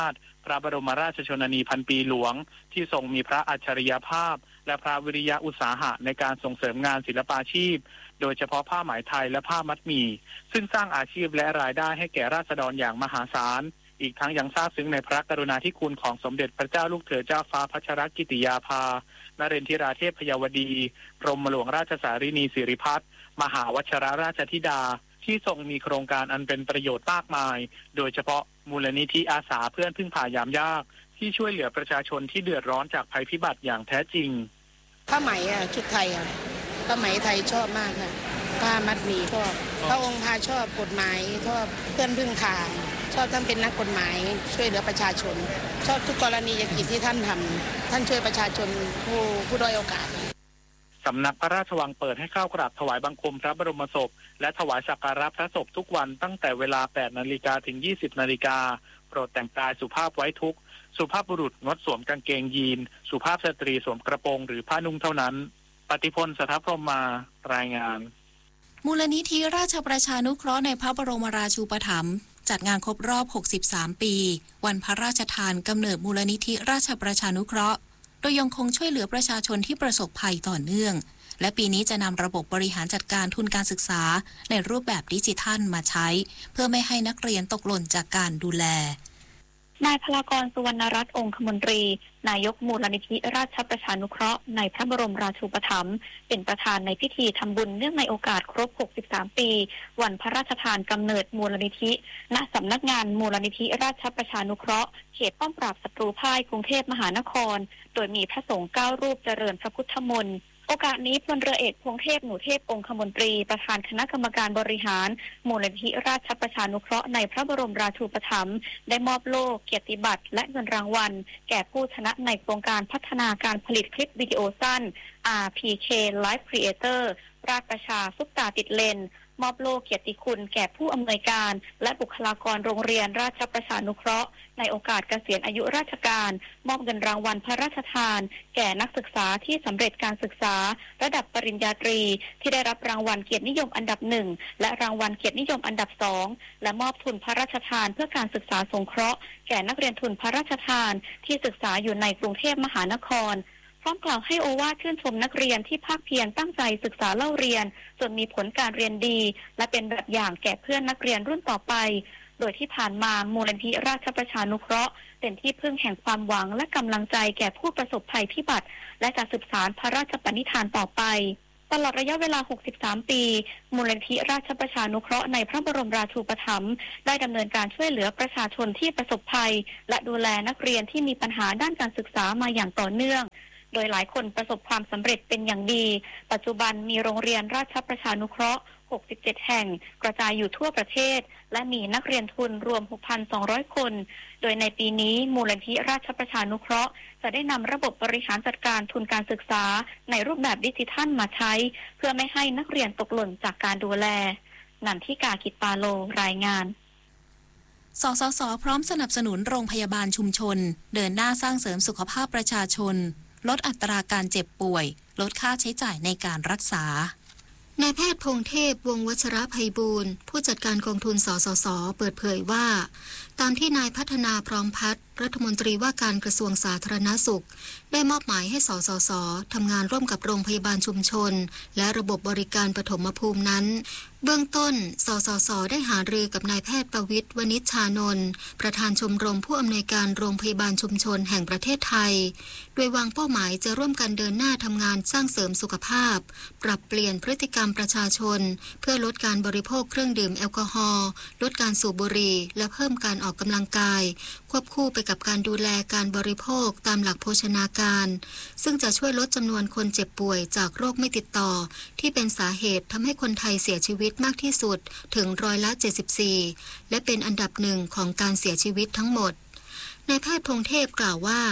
พระบรมราชชนนีพันปีหลวงที่ทรงมีพระอัจฉริยภาพและพระวิริยะอุตสาหะในการส่งเสริมงานศิลปาชีพโดยเฉพาะผ้าไหมไทยและผ้ามัดหมี่ซึ่งสร้างอาชีพและรายได้ให้แก่ราษฎรอย่างมหาศาลอีกทั้งยังซาบซึ้งในพระกรุณาธิคุณของสมเด็จพระเจ้าลูกเธอเจ้าฟ้าพัชรกิติยาภานเรนทิราเทพพยวดีกรมหลวงราชสารินีสิริพัฒน์มหาวชิรราชธิดาที่ทรงมีโครงการอันเป็นประโยชน์มากมายโดยเฉพาะมูลนิธิอาสาเพื่อนพึ่งพายามยากที่ช่วยเหลือประชาชนที่เดือดร้อนจากภัยพิบัติอย่างแท้จริงผ้าไหมอ่ะชุดไทยอ่ะผ้าไหมไทยชอบมากค่ะผ้ามัดหมี่ชอบพระองค์พาชอบกฎหมายชอบเพื่อนพึ่งพาชอบท่านเป็นนักกฎหมายช่วยเหลือประชาชนชอบทุกกรณียกิจที่ท่านทำท่านช่วยประชาชนผู้ผู้ด้อยโอกาสสำนักพระราชวังเปิดให้เข้ากราบถวายบังคมพระบรมศพและถวายสักการะพระศพทุกวันตั้งแต่เวลา แปดนาฬิกา ถึง ยี่สิบนาฬิกาโปรดแต่งกายสุภาพไว้ทุกข์สุภาพบุรุษงดสวมกางเกงยีนสุภาพสตรีสวมกระโปรงหรือผ้านุ่งเท่านั้นปฏิพลสทัพพรหมารายงานมูลนิธิราชประชานุเคราะห์ในพระบรมราชูปถัมภ์จัดงานครบรอบหกสิบสามปีวันพระราชทานกำเนิดมูลนิธิราชประชานุเคราะห์โดยยังคงช่วยเหลือประชาชนที่ประสบภัยต่อเนื่องและปีนี้จะนำระบบบริหารจัดการทุนการศึกษาในรูปแบบดิจิทัลมาใช้เพื่อไม่ให้นักเรียนตกหล่นจากการดูแลนายพลากรสุวรรณรัตน์องคมนตรีนายกมูลนิธิราชประชานุเคราะห์ในพระบรมราชูปถัมภ์เป็นประธานในพิธีทำบุญเนื่องในโอกาสครบหกสิบสามปีวันพระราชทานกำเนิดมูลนิธิณสำนักงานมูลนิธิราชประชานุเคราะห์เขตป้อมปราบศัตรูพ่ายกรุงเทพมหานครโดยมีพระสงฆ์เก้ารูปเจริญพระพุทธมนต์โอกาสนี้พลเรือเอกพงเทพหนูเทพองคมนตรีประธานคณะกรรมการบริหารมูลนิธิราชประชานุเคราะห์ในพระบรมราชูปถัมภ์ได้มอบโล่เกียรติบัตรและเงินรางวัลแก่ผู้ชนะในโครงการพัฒนาการผลิตคลิปวิดีโอสั้น อาร์ พี เค Live Creator ราชประชาซุปตาติดเลนมอบโล่เกียรติคุณแก่ผู้อำนวยการและบุคลากรโรงเรียนราชประชานุเคราะห์ในโอกาสเกษียณอายุราชการมอบเงินรางวัลพระราชทานแก่นักศึกษาที่สำเร็จการศึกษาระดับปริญญาตรีที่ได้รับรางวัลเกียรตินิยมอันดับหนึ่งและรางวัลเกียรตินิยมอันดับสองและมอบทุนพระราชทานเพื่อการศึกษาสงเคราะห์แก่นักเรียนทุนพระราชทานที่ศึกษาอยู่ในกรุงเทพมหานครพร้อมกล่าวให้โอวาทชื่นชมนักเรียนที่ภาคเพียรตั้งใจศึกษาเล่าเรียนจนมีผลการเรียนดีและเป็นแบบอย่างแก่เพื่อนนักเรียนรุ่นต่อไปโดยที่ผ่านมามูลนิธิราชประชานุเคราะห์เป็นที่พึ่งแห่งความหวังและกำลังใจแก่ผู้ประสบภัยพิบัติและจะสืบสานพระราชปณิธานต่อไปตลอดระยะเวลาหกสิบสามปีมูลนิธิราชประชานุเคราะห์ในพระบรมราชูปถัมภ์ได้ดำเนินการช่วยเหลือประชาชนที่ประสบภัยและดูแลนักเรียนที่มีปัญหาด้านการศึกษามาอย่างต่อเนื่องโดยหลายคนประสบความสำเร็จเป็นอย่างดีปัจจุบันมีโรงเรียนราชประชานุเคราะห์หกสิบเจ็ดแห่งกระจายอยู่ทั่วประเทศและมีนักเรียนทุนรวม หกพันสองร้อย คนโดยในปีนี้มูลนิธิราชประชานุเคราะห์จะได้นำระบบบริหารจัดการทุนการศึกษาในรูปแบบดิจิทัลมาใช้เพื่อไม่ให้นักเรียนตกหล่นจากการดูแลนันทิกากิตปาโลรายงานสสส.พร้อมสนับสนุนโรงพยาบาลชุมชนเดินหน้าสร้างเสริมสุขภาพประชาชนลดอัตราการเจ็บป่วยลดค่าใช้จ่ายในการรักษานายแพทย์พงเทพวงศ์วัชรไพบูลย์ผู้จัดการกองทุนสสส.เปิดเผยว่าตามที่นายพัฒนาพร้อมพัฒน์รัฐมนตรีว่าการกระทรวงสาธารณสุขได้มอบหมายให้สสส.ทำงานร่วมกับโรงพยาบาลชุมชนและระบบบริการปฐมภูมินั้นเบื้องต้นสสส.ได้หารือกับนายแพทย์ประวิตร วณิชชานนท์ประธานชมรมผู้อำนวยการโรงพยาบาลชุมชนแห่งประเทศไทยโดยวางเป้าหมายจะร่วมกันเดินหน้าทำงานสร้างเสริมสุขภาพปรับเปลี่ยนพฤติกรรมประชาชนเพื่อลดการบริโภคเครื่องดื่มแอลกอฮอล์ลดการสูบบุหรี่และเพิ่มการออกกำลังกายควบคู่ไปกับการดูแลการบริโภคตามหลักโภชนาการซึ่งจะช่วยลดจำนวนคนเจ็บป่วยจากโรคไม่ติดต่อที่เป็นสาเหตุทำให้คนไทยเสียชีวิตมากที่สุดถึงร้อยละเจ็ดสิบสี่และเป็นอันดับหนึ่งของการเสียชีวิตทั้งหมดนายแพทย์พงเทพกล่าวว่า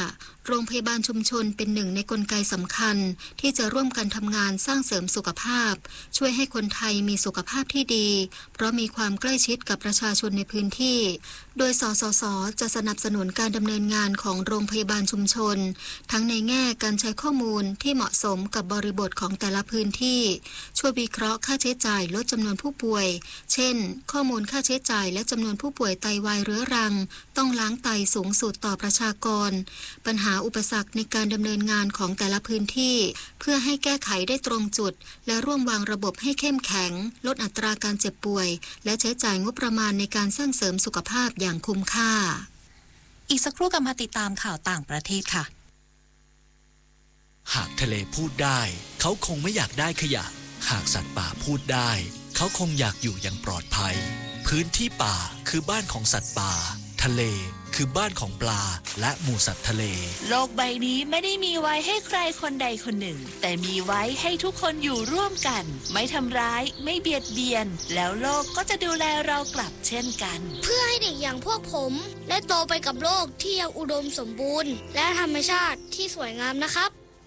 โรงพยาบาลชุมชนเป็นหนึ่งในกลไกสำคัญที่จะร่วมกันทำงานสร้างเสริมสุขภาพช่วยให้คนไทยมีสุขภาพที่ดีเพราะมีความใกล้ชิดกับประชาชนในพื้นที่โดยสสส.จะสนับสนุนการดำเนินงานของโรงพยาบาลชุมชนทั้งในแง่การใช้ข้อมูลที่เหมาะสมกับบริบทของแต่ละพื้นที่ช่วยวิเคราะห์ค่าใช้จ่ายลดจำนวนผู้ป่วยเช่นข้อมูลค่าใช้จ่ายและจำนวนผู้ป่วยไตวายเรื้อรังต้องล้างไตสูงสุดต่อประชากรปัญหาอุปสรรคในการดำเนินงานของแต่ละพื้นที่เพื่อให้แก้ไขได้ตรงจุดและร่วมวางระบบให้เข้มแข็งลดอัตราการเจ็บป่วยและใช้จ่ายงบประมาณในการสร้างเสริมสุขภาพอย่างคุ้มค่าอีกสักครู่กลับมาติดตามข่าวต่างประเทศค่ะหากทะเลพูดได้เขาคงไม่อยากได้ขยะหากสัตว์ป่าพูดได้เขาคงอยากอยู่อย่างปลอดภัยพื้นที่ป่าคือบ้านของสัตว์ป่าทะเลคือบ้านของปลาและหมู่สัตว์ทะเลโลกใบนี้ไม่ได้มีไว้ให้ใครคนใดคนหนึ่งแต่มีไว้ให้ทุกคนอยู่ร่วมกันไม่ทำร้ายไม่เบียดเบียนแล้วโลกก็จะดูแลเรากลับเช่นกันเพื่อให้เด็กอย่างพวกผมได้โตไปกับโลกที่ยังอุดมสมบูรณ์และธรรมชาติที่สวยงามนะครับ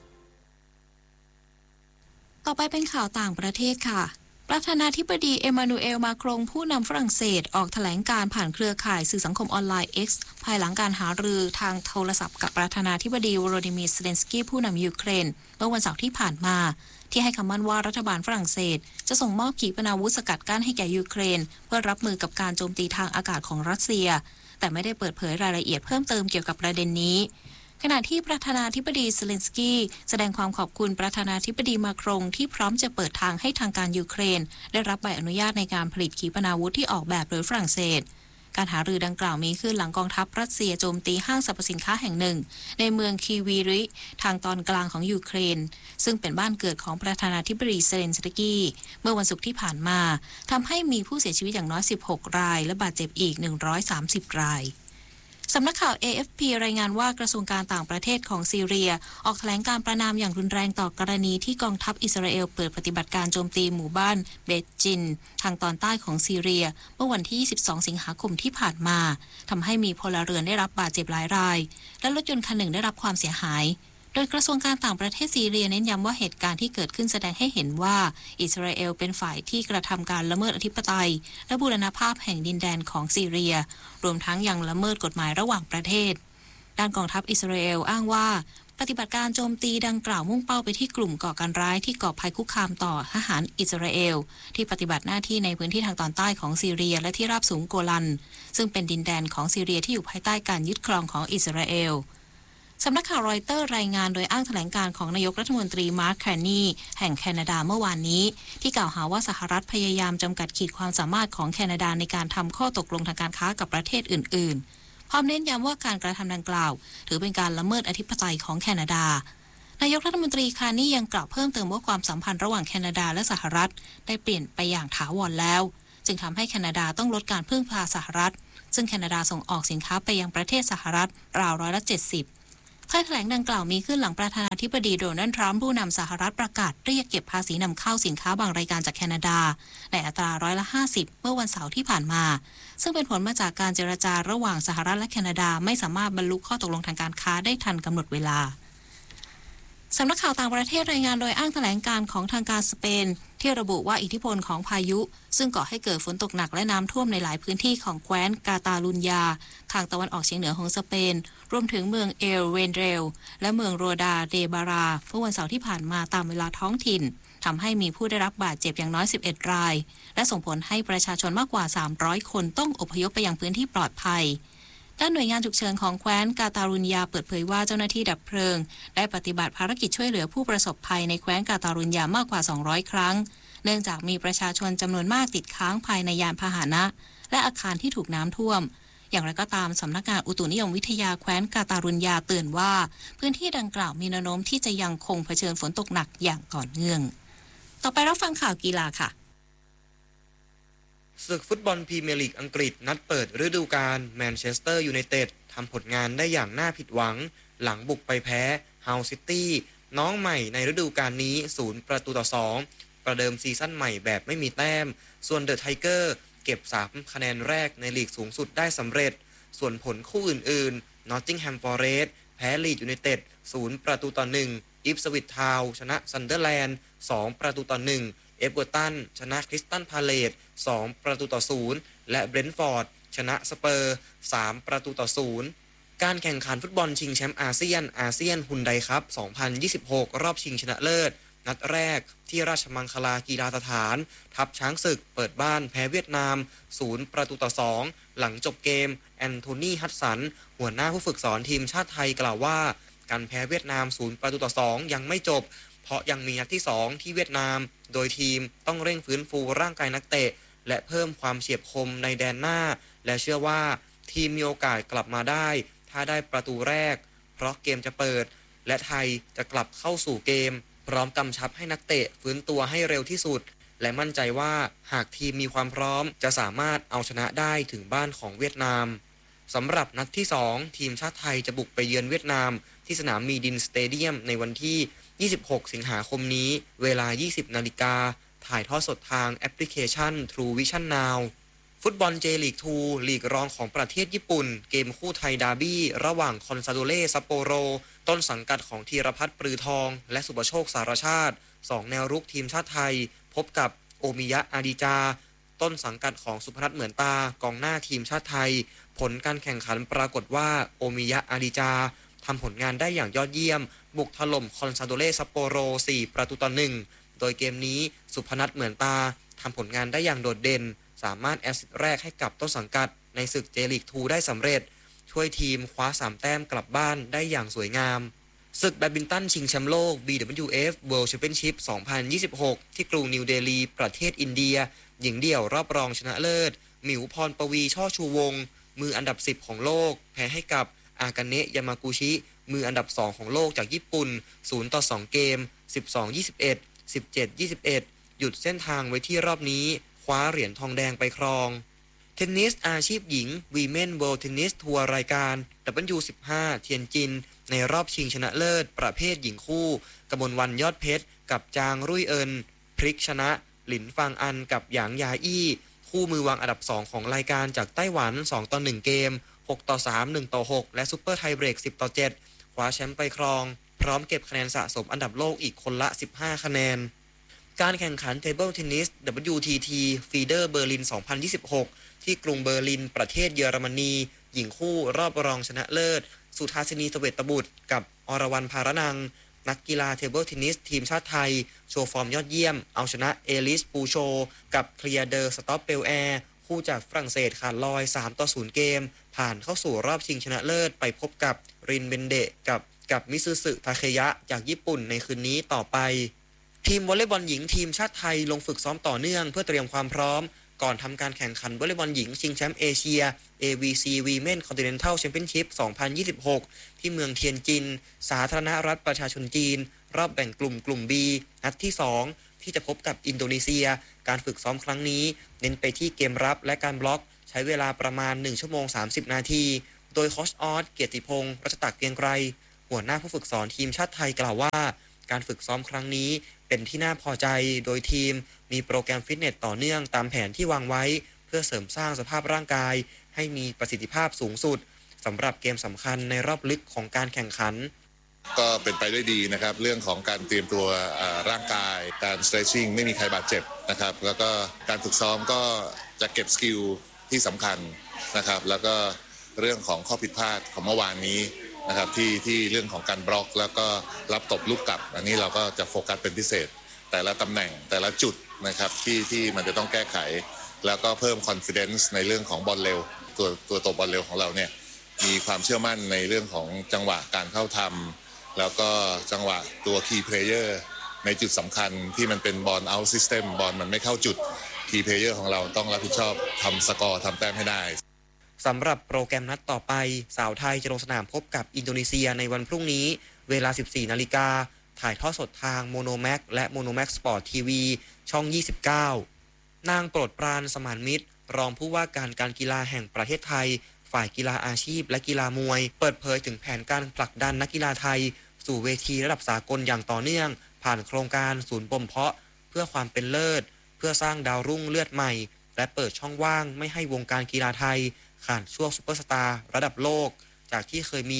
ต่อไปเป็นข่าวต่างประเทศค่ะประธานาธิบดีเอมานูเอลมาครงผู้นำฝรั่งเศสออกแถลงการผ่านเครือข่ายสื่อสังคมออนไลน์ X ภายหลังการหารือทางโทรศัพท์กับประธานาธิบดีวโรดิมีร์ เซเลนสกี้ผู้นำยูเครนเมื่อวันเสาร์ที่ผ่านมาที่ให้คำมั่นว่ารัฐบาลฝรั่งเศสจะส่งมอบขีปนาวุธสกัดกั้นให้แก่ยูเครนเพื่อรับมือกับการโจมตีทางอากาศของรัสเซียแต่ไม่ได้เปิดเผยรายละเอียดเพิ่มเติมเกี่ยวกับประเด็นนี้ขณะที่ประธานาธิบดีเซเลนสกี้แสดงความขอบคุณประธานาธิบดีมาครงที่พร้อมจะเปิดทางให้ทางการยูเครนได้รับใบอนุญาตในการผลิตขีปนาวุธที่ออกแบบโดยฝรั่งเศสการหารือดังกล่าวมีขึ้นหลังกองทัพรัสเซียโจมตีห้างสรรพสินค้าแห่งหนึ่งในเมืองคีวีริทางตอนกลางของยูเครนซึ่งเป็นบ้านเกิดของประธานาธิบดีเซเลนสกี้เมื่อวันศุกร์ที่ผ่านมาทำให้มีผู้เสียชีวิตอย่างน้อยสิบหกรายและบาดเจ็บอีกหนึ่งร้อยสามสิบรายสำนักข่าว เอ เอฟ พี รายงานว่ากระทรวงการต่างประเทศของซีเรียออกแถลงการประณามอย่างรุนแรงต่อกรณีที่กองทัพอิสราเอลเปิดปฏิบัติการโจมตีหมู่บ้านเบตจินทางตอนใต้ของซีเรียเมื่อวันที่ยี่สิบสองสิงหาคมที่ผ่านมาทำให้มีพลเรือนได้รับบาดเจ็บหลายรายและรถยนต์คันหนึ่งได้รับความเสียหายโดยกระทรวงการต่างประเทศซีเรียเน้นย้ำว่าเหตุการณ์ที่เกิดขึ้นแสดงให้เห็นว่าอิสราเอลเป็นฝ่ายที่กระทำการละเมิดอธิปไตยและบูรณภาพแห่งดินแดนของซีเรียรวมทั้งยังละเมิดกฎหมายระหว่างประเทศด้านกองทัพอิสราเอลอ้างว่าปฏิบัติการโจมตีดังกล่าวมุ่งเป้าไปที่กลุ่มก่อการร้ายที่ก่อภัยคุกคามต่อทหารอิสราเอลที่ปฏิบัติหน้าที่ในพื้นที่ทางตอนใต้ของซีเรียและที่ราบสูงโกลันซึ่งเป็นดินแดนของซีเรียที่อยู่ภายใต้การยึดครองของอิสราเอลสำนักข่าวรอยเตอร์รายงานโดยอ้างแถลงการของนายกรัฐมนตรีมาร์ค แคนนีแห่งแคนาดาเมื่อวานนี้ที่กล่าวหาว่าสหรัฐพยายามจำกัดขีดความสามารถของแคนาดาในการทำข้อตกลงทางการค้ากับประเทศอื่นๆพร้อมเน้นย้ำว่าการกระทำดังกล่าวถือเป็นการละเมิดอธิปไตยของแคนาดานายกรัฐมนตรีคาร์นี่ยังกล่าวเพิ่มเติมว่าความสัมพันธ์ระหว่างแคนาดาและสหรัฐได้เปลี่ยนไปอย่างถาวรแล้วจึงทำให้แคนาดาต้องลดการพึ่งพาสหรัฐซึ่งแคนาดาส่งออกสินค้าไปยังประเทศสหรัฐราวร้อยละเจ็ดสิบถ้อยแถลงดังกล่าวมีขึ้นหลังประธานาธิบดีโดนัลด์ทรัมป์ผู้นำสหรัฐประกาศเรียกเก็บภาษีนำเข้าสินค้าบางรายการจากแคนาดาในอัตราร้อยละห้าสิบเมื่อวันเสาร์ที่ผ่านมาซึ่งเป็นผลมาจากการเจรจาระหว่างสหรัฐและแคนาดาไม่สามารถบรรลุข้อตกลงทางการค้าได้ทันกำหนดเวลาสำนักข่าวต่างประเทศรายงานโดยอ้างแถลงการของทางการสเปนที่ระบุว่าอิทธิพลของพายุซึ่งก่อให้เกิดฝนตกหนักและน้ำท่วมในหลายพื้นที่ของแคว้นกาตาลุญญาทางตะวันออกเฉียงเหนือของสเปนรวมถึงเมืองเอลเวนเรลและเมืองโรดาเดบาราเมื่อวันเสาร์ที่ผ่านมาตามเวลาท้องถิ่นทำให้มีผู้ได้รับบาดเจ็บอย่างน้อยสิบเอ็ดรายและส่งผลให้ประชาชนมากกว่าสามร้อยคนต้องอพยพไปยังพื้นที่ปลอดภัยด้านหน่วยงานฉุกเฉินของแคว้นกาตาลุญญาเปิดเผยว่าเจ้าหน้าที่ดับเพลิงได้ปฏิบัติภารกิจช่วยเหลือผู้ประสบภัยในแคว้นกาตาลุญญามากกว่าสองร้อยครั้งเนื่องจากมีประชาชนจำนวนมากติดค้างภายในยานพาหนะและอาคารที่ถูกน้ำท่วมอย่างไรก็ตามสำนักงานอุตุนิยมวิทยาแคว้นกาตาลุญญาเตือนว่าพื้นที่ดังกล่าวมีแนวโน้มที่จะยังคงเผชิญฝนตกหนักอย่างต่อเนื่องต่อไปรับฟังข่าวกีฬาค่ะศึกฟุตบอลพรีเมียร์ลีกอังกฤษนัดเปิดฤดูกาลแมนเชสเตอร์ยูไนเต็ดทำผลงานได้อย่างน่าผิดหวังหลังบุกไปแพ้เฮาซิตี้น้องใหม่ในฤดูกาลนี้ศูนย์ประตูต่อสองประเดิมซีซั่นใหม่แบบไม่มีแต้มส่วนเดอะไทเกอร์เก็บสามคะแนนแรกในลีกสูงสุดได้สำเร็จส่วนผลคู่อื่นๆนอตติงแฮมฟอเรสต์แพ้ลีดยูไนเต็ดศูนย์ประตูต่อหนึ่งอิปสวิททาวน์ชนะซันเดอร์แลนด์สองประตูต่อหนึ่งเอเวอร์ตันชนะคริสตัลพาเลซสองประตูต่อศูนย์และเบรนท์ฟอร์ดชนะสเปอร์สามประตูต่อศูนย์การแข่งขันฟุตบอลชิงแชมป์อาเซียนอาเซียนฮุนไดคัพสองพันยี่สิบหกรอบชิงชนะเลิศนัดแรกที่ราชมังคลากีฬาสถานทัพช้างศึกเปิดบ้านแพ้เวียดนามศูนย์ประตูต่อสองหลังจบเกมแอนโทนีฮัตสันหัวหน้าผู้ฝึกสอนทีมชาติไทยกล่าวว่าการแพ้เวียดนามศูนย์ประตูต่อสองยังไม่จบเพราะยังมีนัดที่สองที่เวียดนามโดยทีมต้องเร่งฟื้นฟูร่างกายนักเตะและเพิ่มความเฉียบคมในแดนหน้าและเชื่อว่าทีมมีโอกาสกลับมาได้ถ้าได้ประตูแรกเพราะเกมจะเปิดและไทยจะกลับเข้าสู่เกมพร้อมกำชับให้นักเตะฟื้นตัวให้เร็วที่สุดและมั่นใจว่าหากทีมมีความพร้อมจะสามารถเอาชนะได้ถึงบ้านของเวียดนามสำหรับนัดที่สองทีมชาติไทยจะบุกไปเยือนเวียดนามที่สนามมีดินสเตเดียมในวันที่ยี่สิบหกสิงหาคมนี้เวลา ยี่สิบนาฬิกาถ่ายทอดสดทางแอปพลิเคชัน True Vision Now ฟุตบอลเจลีกทูลีกรองของประเทศญี่ปุ่นเกมคู่ไทยดาร์บี้ระหว่างคอนซาโดเล่ซัปโปโรต้นสังกัดของธีรพัฒน์ปรือทองและสุภโชคสารชาติสองแนวรุกทีมชาติไทยพบกับโอมิยะอาดิจาต้นสังกัดของสุพนัทเหมือนตากองหน้าทีมชาติไทยผลการแข่งขันปรากฏว่าโอมิยะอาดิจาทำผลงานได้อย่างยอดเยี่ยมบุกถล่มคอนซาโดเล่ซัปโปโรสี่ประตูต่อหนึ่งโดยเกมนี้สุพนัทเหมือนตาทำผลงานได้อย่างโดดเด่นสามารถแอสซิสต์แรกให้กับต้นสังกัดในศึกเจลีกทูได้สำเร็จช่วยทีมคว้าสามแต้มกลับบ้านได้อย่างสวยงามศึกแบดมินตันชิงแชมป์โลก บี ดับเบิลยู เอฟ World Championship สองพันยี่สิบหกที่กรุงนิวเดลีประเทศอินเดียหญิงเดี่ยวรอบรองชนะเลิศหมิวพรปวีช่อชูวงศ์มืออันดับสิบของโลกแพ้ให้กับอากาเนะยามากุชิมืออันดับสองของโลกจากญี่ปุ่นศูนย์ต่อสองเกม สิบสอง ยี่สิบเอ็ด สิบเจ็ด ยี่สิบเอ็ด หยุดเส้นทางไว้ที่รอบนี้คว้าเหรียญทองแดงไปครองเทนนิสอาชีพหญิง Women World Tennis Tour รายการ ดับเบิลยู สิบห้า เทียนจินในรอบชิงชนะเลิศประเภทหญิงคู่กมลวรรณยอดเพชรกับจางรุ่ยเอินพลิกชนะหลินฟางอันกับหยางยาอี้คู่มือวางอันดับสองของรายการจากไต้หวันสองต่อหนึ่งเกมหกต่อสาม หนึ่งต่อหกและซุปเปอร์ไทเบรกสิบต่อเจ็ดคว้าแชมป์ไปครองพร้อมเก็บคะแนนสะสมอันดับโลกอีกคนละสิบห้าคะแนนการแข่งขัน Table Tennis ดับเบิลยู ที ที Feeder Berlin สองพันยี่สิบหกที่กรุงเบอร์ลินประเทศเยอรมนีหญิงคู่รอบรองชนะเลิศสุธาสินีเสวตบุตรกับอรวรรณภารนังนักกีฬาเทเบิลเทนนิสทีมชาติไทยโชว์ฟอร์มยอดเยี่ยมเอาชนะเอลิสปูโชกับเคลียร์เดอร์สต็อปเปลแอร์คู่จากฝรั่งเศสขาดลอยสามต่อศูนย์เกมผ่านเข้าสู่รอบชิงชนะเลิศไปพบกับรินเบนเดะกับกับมิซึสึทาเคยะจากญี่ปุ่นในคืนนี้ต่อไปทีมวอลเลย์บอลหญิงทีมชาติไทยลงฝึกซ้อมต่อเนื่องเพื่อเตรียมความพร้อมก่อนทำการแข่งขันวอลเลย์บอลหญิงชิงแชมป์เอเชีย เอ วี ซี Women Continental Championship สองพันยี่สิบหกที่เมืองเทียนจินสาธารณรัฐประชาชนจีนรอบแบ่งกลุ่มกลุ่ม B นัดที่สองที่จะพบกับอินโดนีเซียการฝึกซ้อมครั้งนี้เน้นไปที่เกมรับและการบล็อกใช้เวลาประมาณหนึ่งชั่วโมงสามสิบนาทีโดยโค้ชออสเกียรติพงศ์รัชตะเกรียงไกรหัวหน้าผู้ฝึกสอนทีมชาติไทยกล่าวว่าการฝึกซ้อมครั้งนี้เป็นที่น่าพอใจโดยทีมมีโปรแกรมฟิตเนสต่อเนื่องตามแผนที่วางไว้เพื่อเสริมสร้างสภาพร่างกายให้มีประสิทธิภาพสูงสุดสำหรับเกมสำคัญในรอบลึกของการแข่งขันก็เป็นไปได้ดีนะครับเรื่องของการเตรียมตัวร่างกายการ stretching ไม่มีใครบาดเจ็บนะครับแล้วก็การฝึกซ้อมก็จะเก็บสกิลที่สำคัญนะครับแล้วก็เรื่องของข้อผิดพลาดของเมื่อวานนี้นะครับที่ที่เรื่องของการบล็อกแล้วก็รับตบลูกกลับอันนี้เราก็จะโฟกัสเป็นพิเศษแต่ละตำแหน่งแต่ละจุดนะครับที่ที่มันจะต้องแก้ไขแล้วก็เพิ่ม confidence ในเรื่องของบอลเร็วตัวตัวตบบอลเร็วของเราเนี่ยมีความเชื่อมั่นในเรื่องของจังหวะการเข้าทำแล้วก็จังหวะตัว key player ในจุดสำคัญที่มันเป็นบอล out system บอลมันไม่เข้าจุด key player ของเราต้องรับผิดชอบทำสกอร์ทำแต้มให้ได้สำหรับโปรแกรมนัดต่อไปสาวไทยจะลงสนามพบกับอินโดนีเซียในวันพรุ่งนี้เวลา สิบสี่นาฬิกาถ่ายทอดสดทางโมโนแม็กและโมโนแม็กสปอร์ตทีวีช่องยี่สิบเก้านางโปรดปรานสมานมิตรรองผู้ว่าการการกีฬาแห่งประเทศไทยฝ่ายกีฬาอาชีพและกีฬามวยเปิดเผยถึงแผนการผลักดันนักกีฬาไทยสู่เวทีระดับสากลอย่างต่อเนื่องผ่านโครงการศูนย์บ่มเพาะเพื่อความเป็นเลิศเพื่อสร้างดาวรุ่งเลือดใหม่และเปิดช่องว่างไม่ให้วงการกีฬาไทยขาดช่วงซุปเปอร์สตาร์ระดับโลกจากที่เคยมี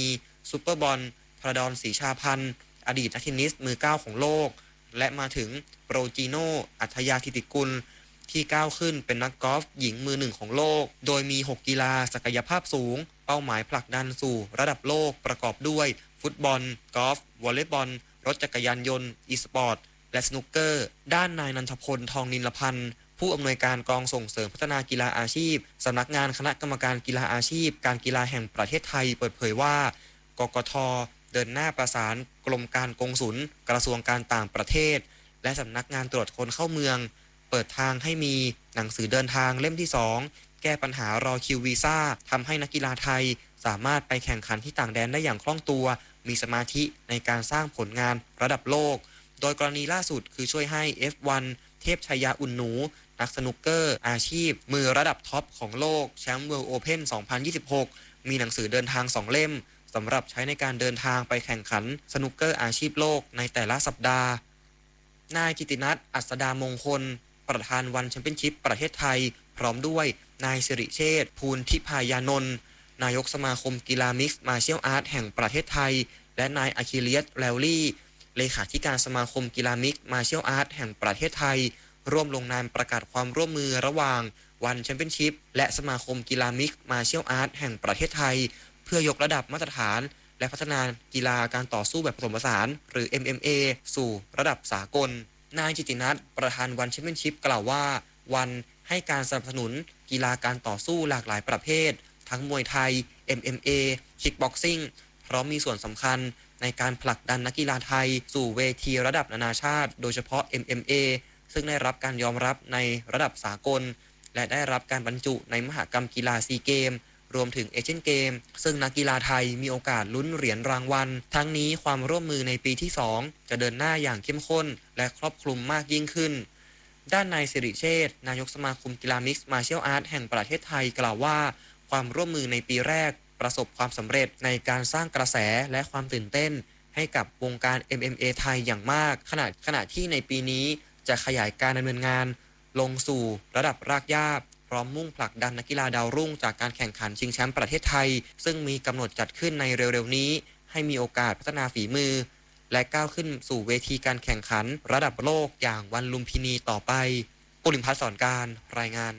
ซูเปอร์บอลพระดอนศรีชาพันธ์อดีตนักเทนนิสมือเก้าของโลกและมาถึงโปรจิโนอัธยาธิติกุลที่ก้าวขึ้นเป็นนักกอล์ฟหญิงมือหนึ่งของโลกโดยมีหกกีฬาศักยภาพสูงเป้าหมายผลักดันสู่ระดับโลกประกอบด้วยฟุตบอลกอล์ฟวอลเลย์บอลรถจักรยานยนต์อีสปอร์ตและสนุกเกอร์ด้านนายนันทพลทองนิลพันธ์ผู้อำนวยการกองส่งเสริมพัฒนากีฬาอาชีพสำนักงานคณะกรรมการกีฬาอาชีพการกีฬาแห่งประเทศไทยเปิดเผยว่ากกท.เดินหน้าประสานกรมการกงสุลกระทรวงการต่างประเทศและสำนักงานตรวจคนเข้าเมืองเปิดทางให้มีหนังสือเดินทางเล่มที่สองแก้ปัญหารอคิววีซ่าทำให้นักกีฬาไทยสามารถไปแข่งขันที่ต่างแดนได้อย่างคล่องตัวมีสมาธิในการสร้างผลงานระดับโลกโดยกรณีล่าสุดคือช่วยให้ เอฟ วัน เทพชัยยาอุ่นหนูนักสนุกเกอร์อาชีพมือระดับท็อปของโลกแชมป์ World Open สองพันยี่สิบหกมีหนังสือเดินทางสองเล่มสำหรับใช้ในการเดินทางไปแข่งขันสนุกเกอร์อาชีพโลกในแต่ละสัปดาห์นายกิตินัทอัศดามงคลประธานวันแชมเปี้ยนชิพประเทศไทยพร้อมด้วยนายสิริเชษฐ์ภูลทิพายานนท์นายกสมาคมกีฬามิกซ์มาร์เชียลอาร์ตแห่งประเทศไทยและนายอะคิเลียสแลวลี่เลขาธิการสมาคมกีฬามิกซ์มาร์เชียลอาร์ตแห่งประเทศไทยร่วมลงนามประกาศความร่วมมือระหว่างวันแชมเปี้ยนชิพและสมาคมกีฬามิกซ์มาร์เชียลอาร์ตแห่งประเทศไทยเพื่อยกระดับมาตรฐานและพัฒนากีฬาการต่อสู้แบบผสมผสานหรือ เอ็ม เอ็ม เอ สู่ระดับสากลนายจิตินัทประธานวันแชมเปี้ยนชิพกล่าวว่าวันให้การสนับสนุนกีฬาการต่อสู้หลากหลายประเภททั้งมวยไทย เอ็ม เอ็ม เอ คิกบ็อกซิ่งพร้อมมีส่วนสำคัญในการผลักดันนักกีฬาไทยสู่เวทีระดับนานาชาติโดยเฉพาะ เอ็ม เอ็ม เอ ซึ่งได้รับการยอมรับในระดับสากลและได้รับการบรรจุในมหกรรมกีฬาซีเกมรวมถึงเอเชียนเกมซึ่งนักกีฬาไทยมีโอกาสลุ้นเหรียญรางวัลทั้งนี้ความร่วมมือในปีที่สองจะเดินหน้าอย่างเข้มข้นและครอบคลุมมากยิ่งขึ้นด้านนายสิริเชษฐ์นายกสมาคมกีฬามิกซ์มาร์เชียลอาร์ตแห่งประเทศไทยกล่าวว่าความร่วมมือในปีแรกประสบความสำเร็จในการสร้างกระแสและความตื่นเต้นให้กับวงการ เอ็ม เอ็ม เอ ไทยอย่างมากขณะขณะที่ในปีนี้จะขยายการดำเนินงานลงสู่ระดับรากหญ้าพร้อมมุ่งผลักดันนักกีฬาดาวรุ่งจากการแข่งขันชิงแชมป์ประเทศไทยซึ่งมีกำหนดจัดขึ้นในเร็วๆนี้ให้มีโอกาสพัฒนาฝีมือและก้าวขึ้นสู่เวทีการแข่งขันระดับโลกอย่างวันลุมพินีต่อไปปุริมพัฒน์สอนการรายงาน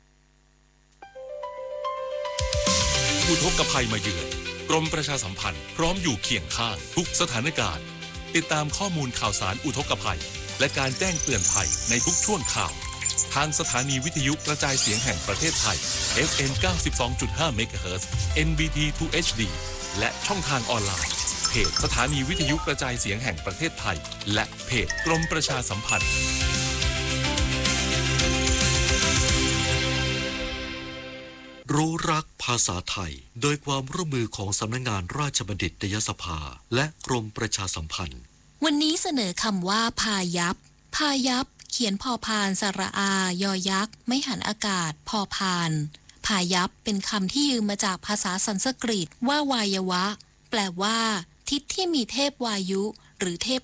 อุทกภัยมาเยือนกรมประชาสัมพันธ์พร้อมอยู่เคียงข้างทุกสถานการณ์ติดตามข้อมูลข่าวสารอุทกภัยและการแจ้งเตือนภัยในทุกช่วงข่าวทางสถานีวิทยุกระจายเสียงแห่งประเทศไทย เอฟ เอ็ม เก้าสิบสองจุดห้า เมกะเฮิรตซ์ เอ็น บี ที ทู เอช ดี และช่องทางออนไลน์เพจสถานีวิทยุกระจายเสียงแห่งประเทศไทยและเพจกรมประชาสัมพันธ์รู้รักภาษาไทยโดยความร่วมมือของสำนักงานราชบัณฑิตยสภาและกรมประชาสัมพันธ์วันนี้เสนอคำว่าพายัพพายัพเขียนพอพานสระอายอยักษ์ไม่หันอากาศพอพานพายัพเป็นคำที่ยืมมาจากภาษาสันสกฤตว่าวายวะแปลว่าทิศที่มีเทพวายุหรือเทพ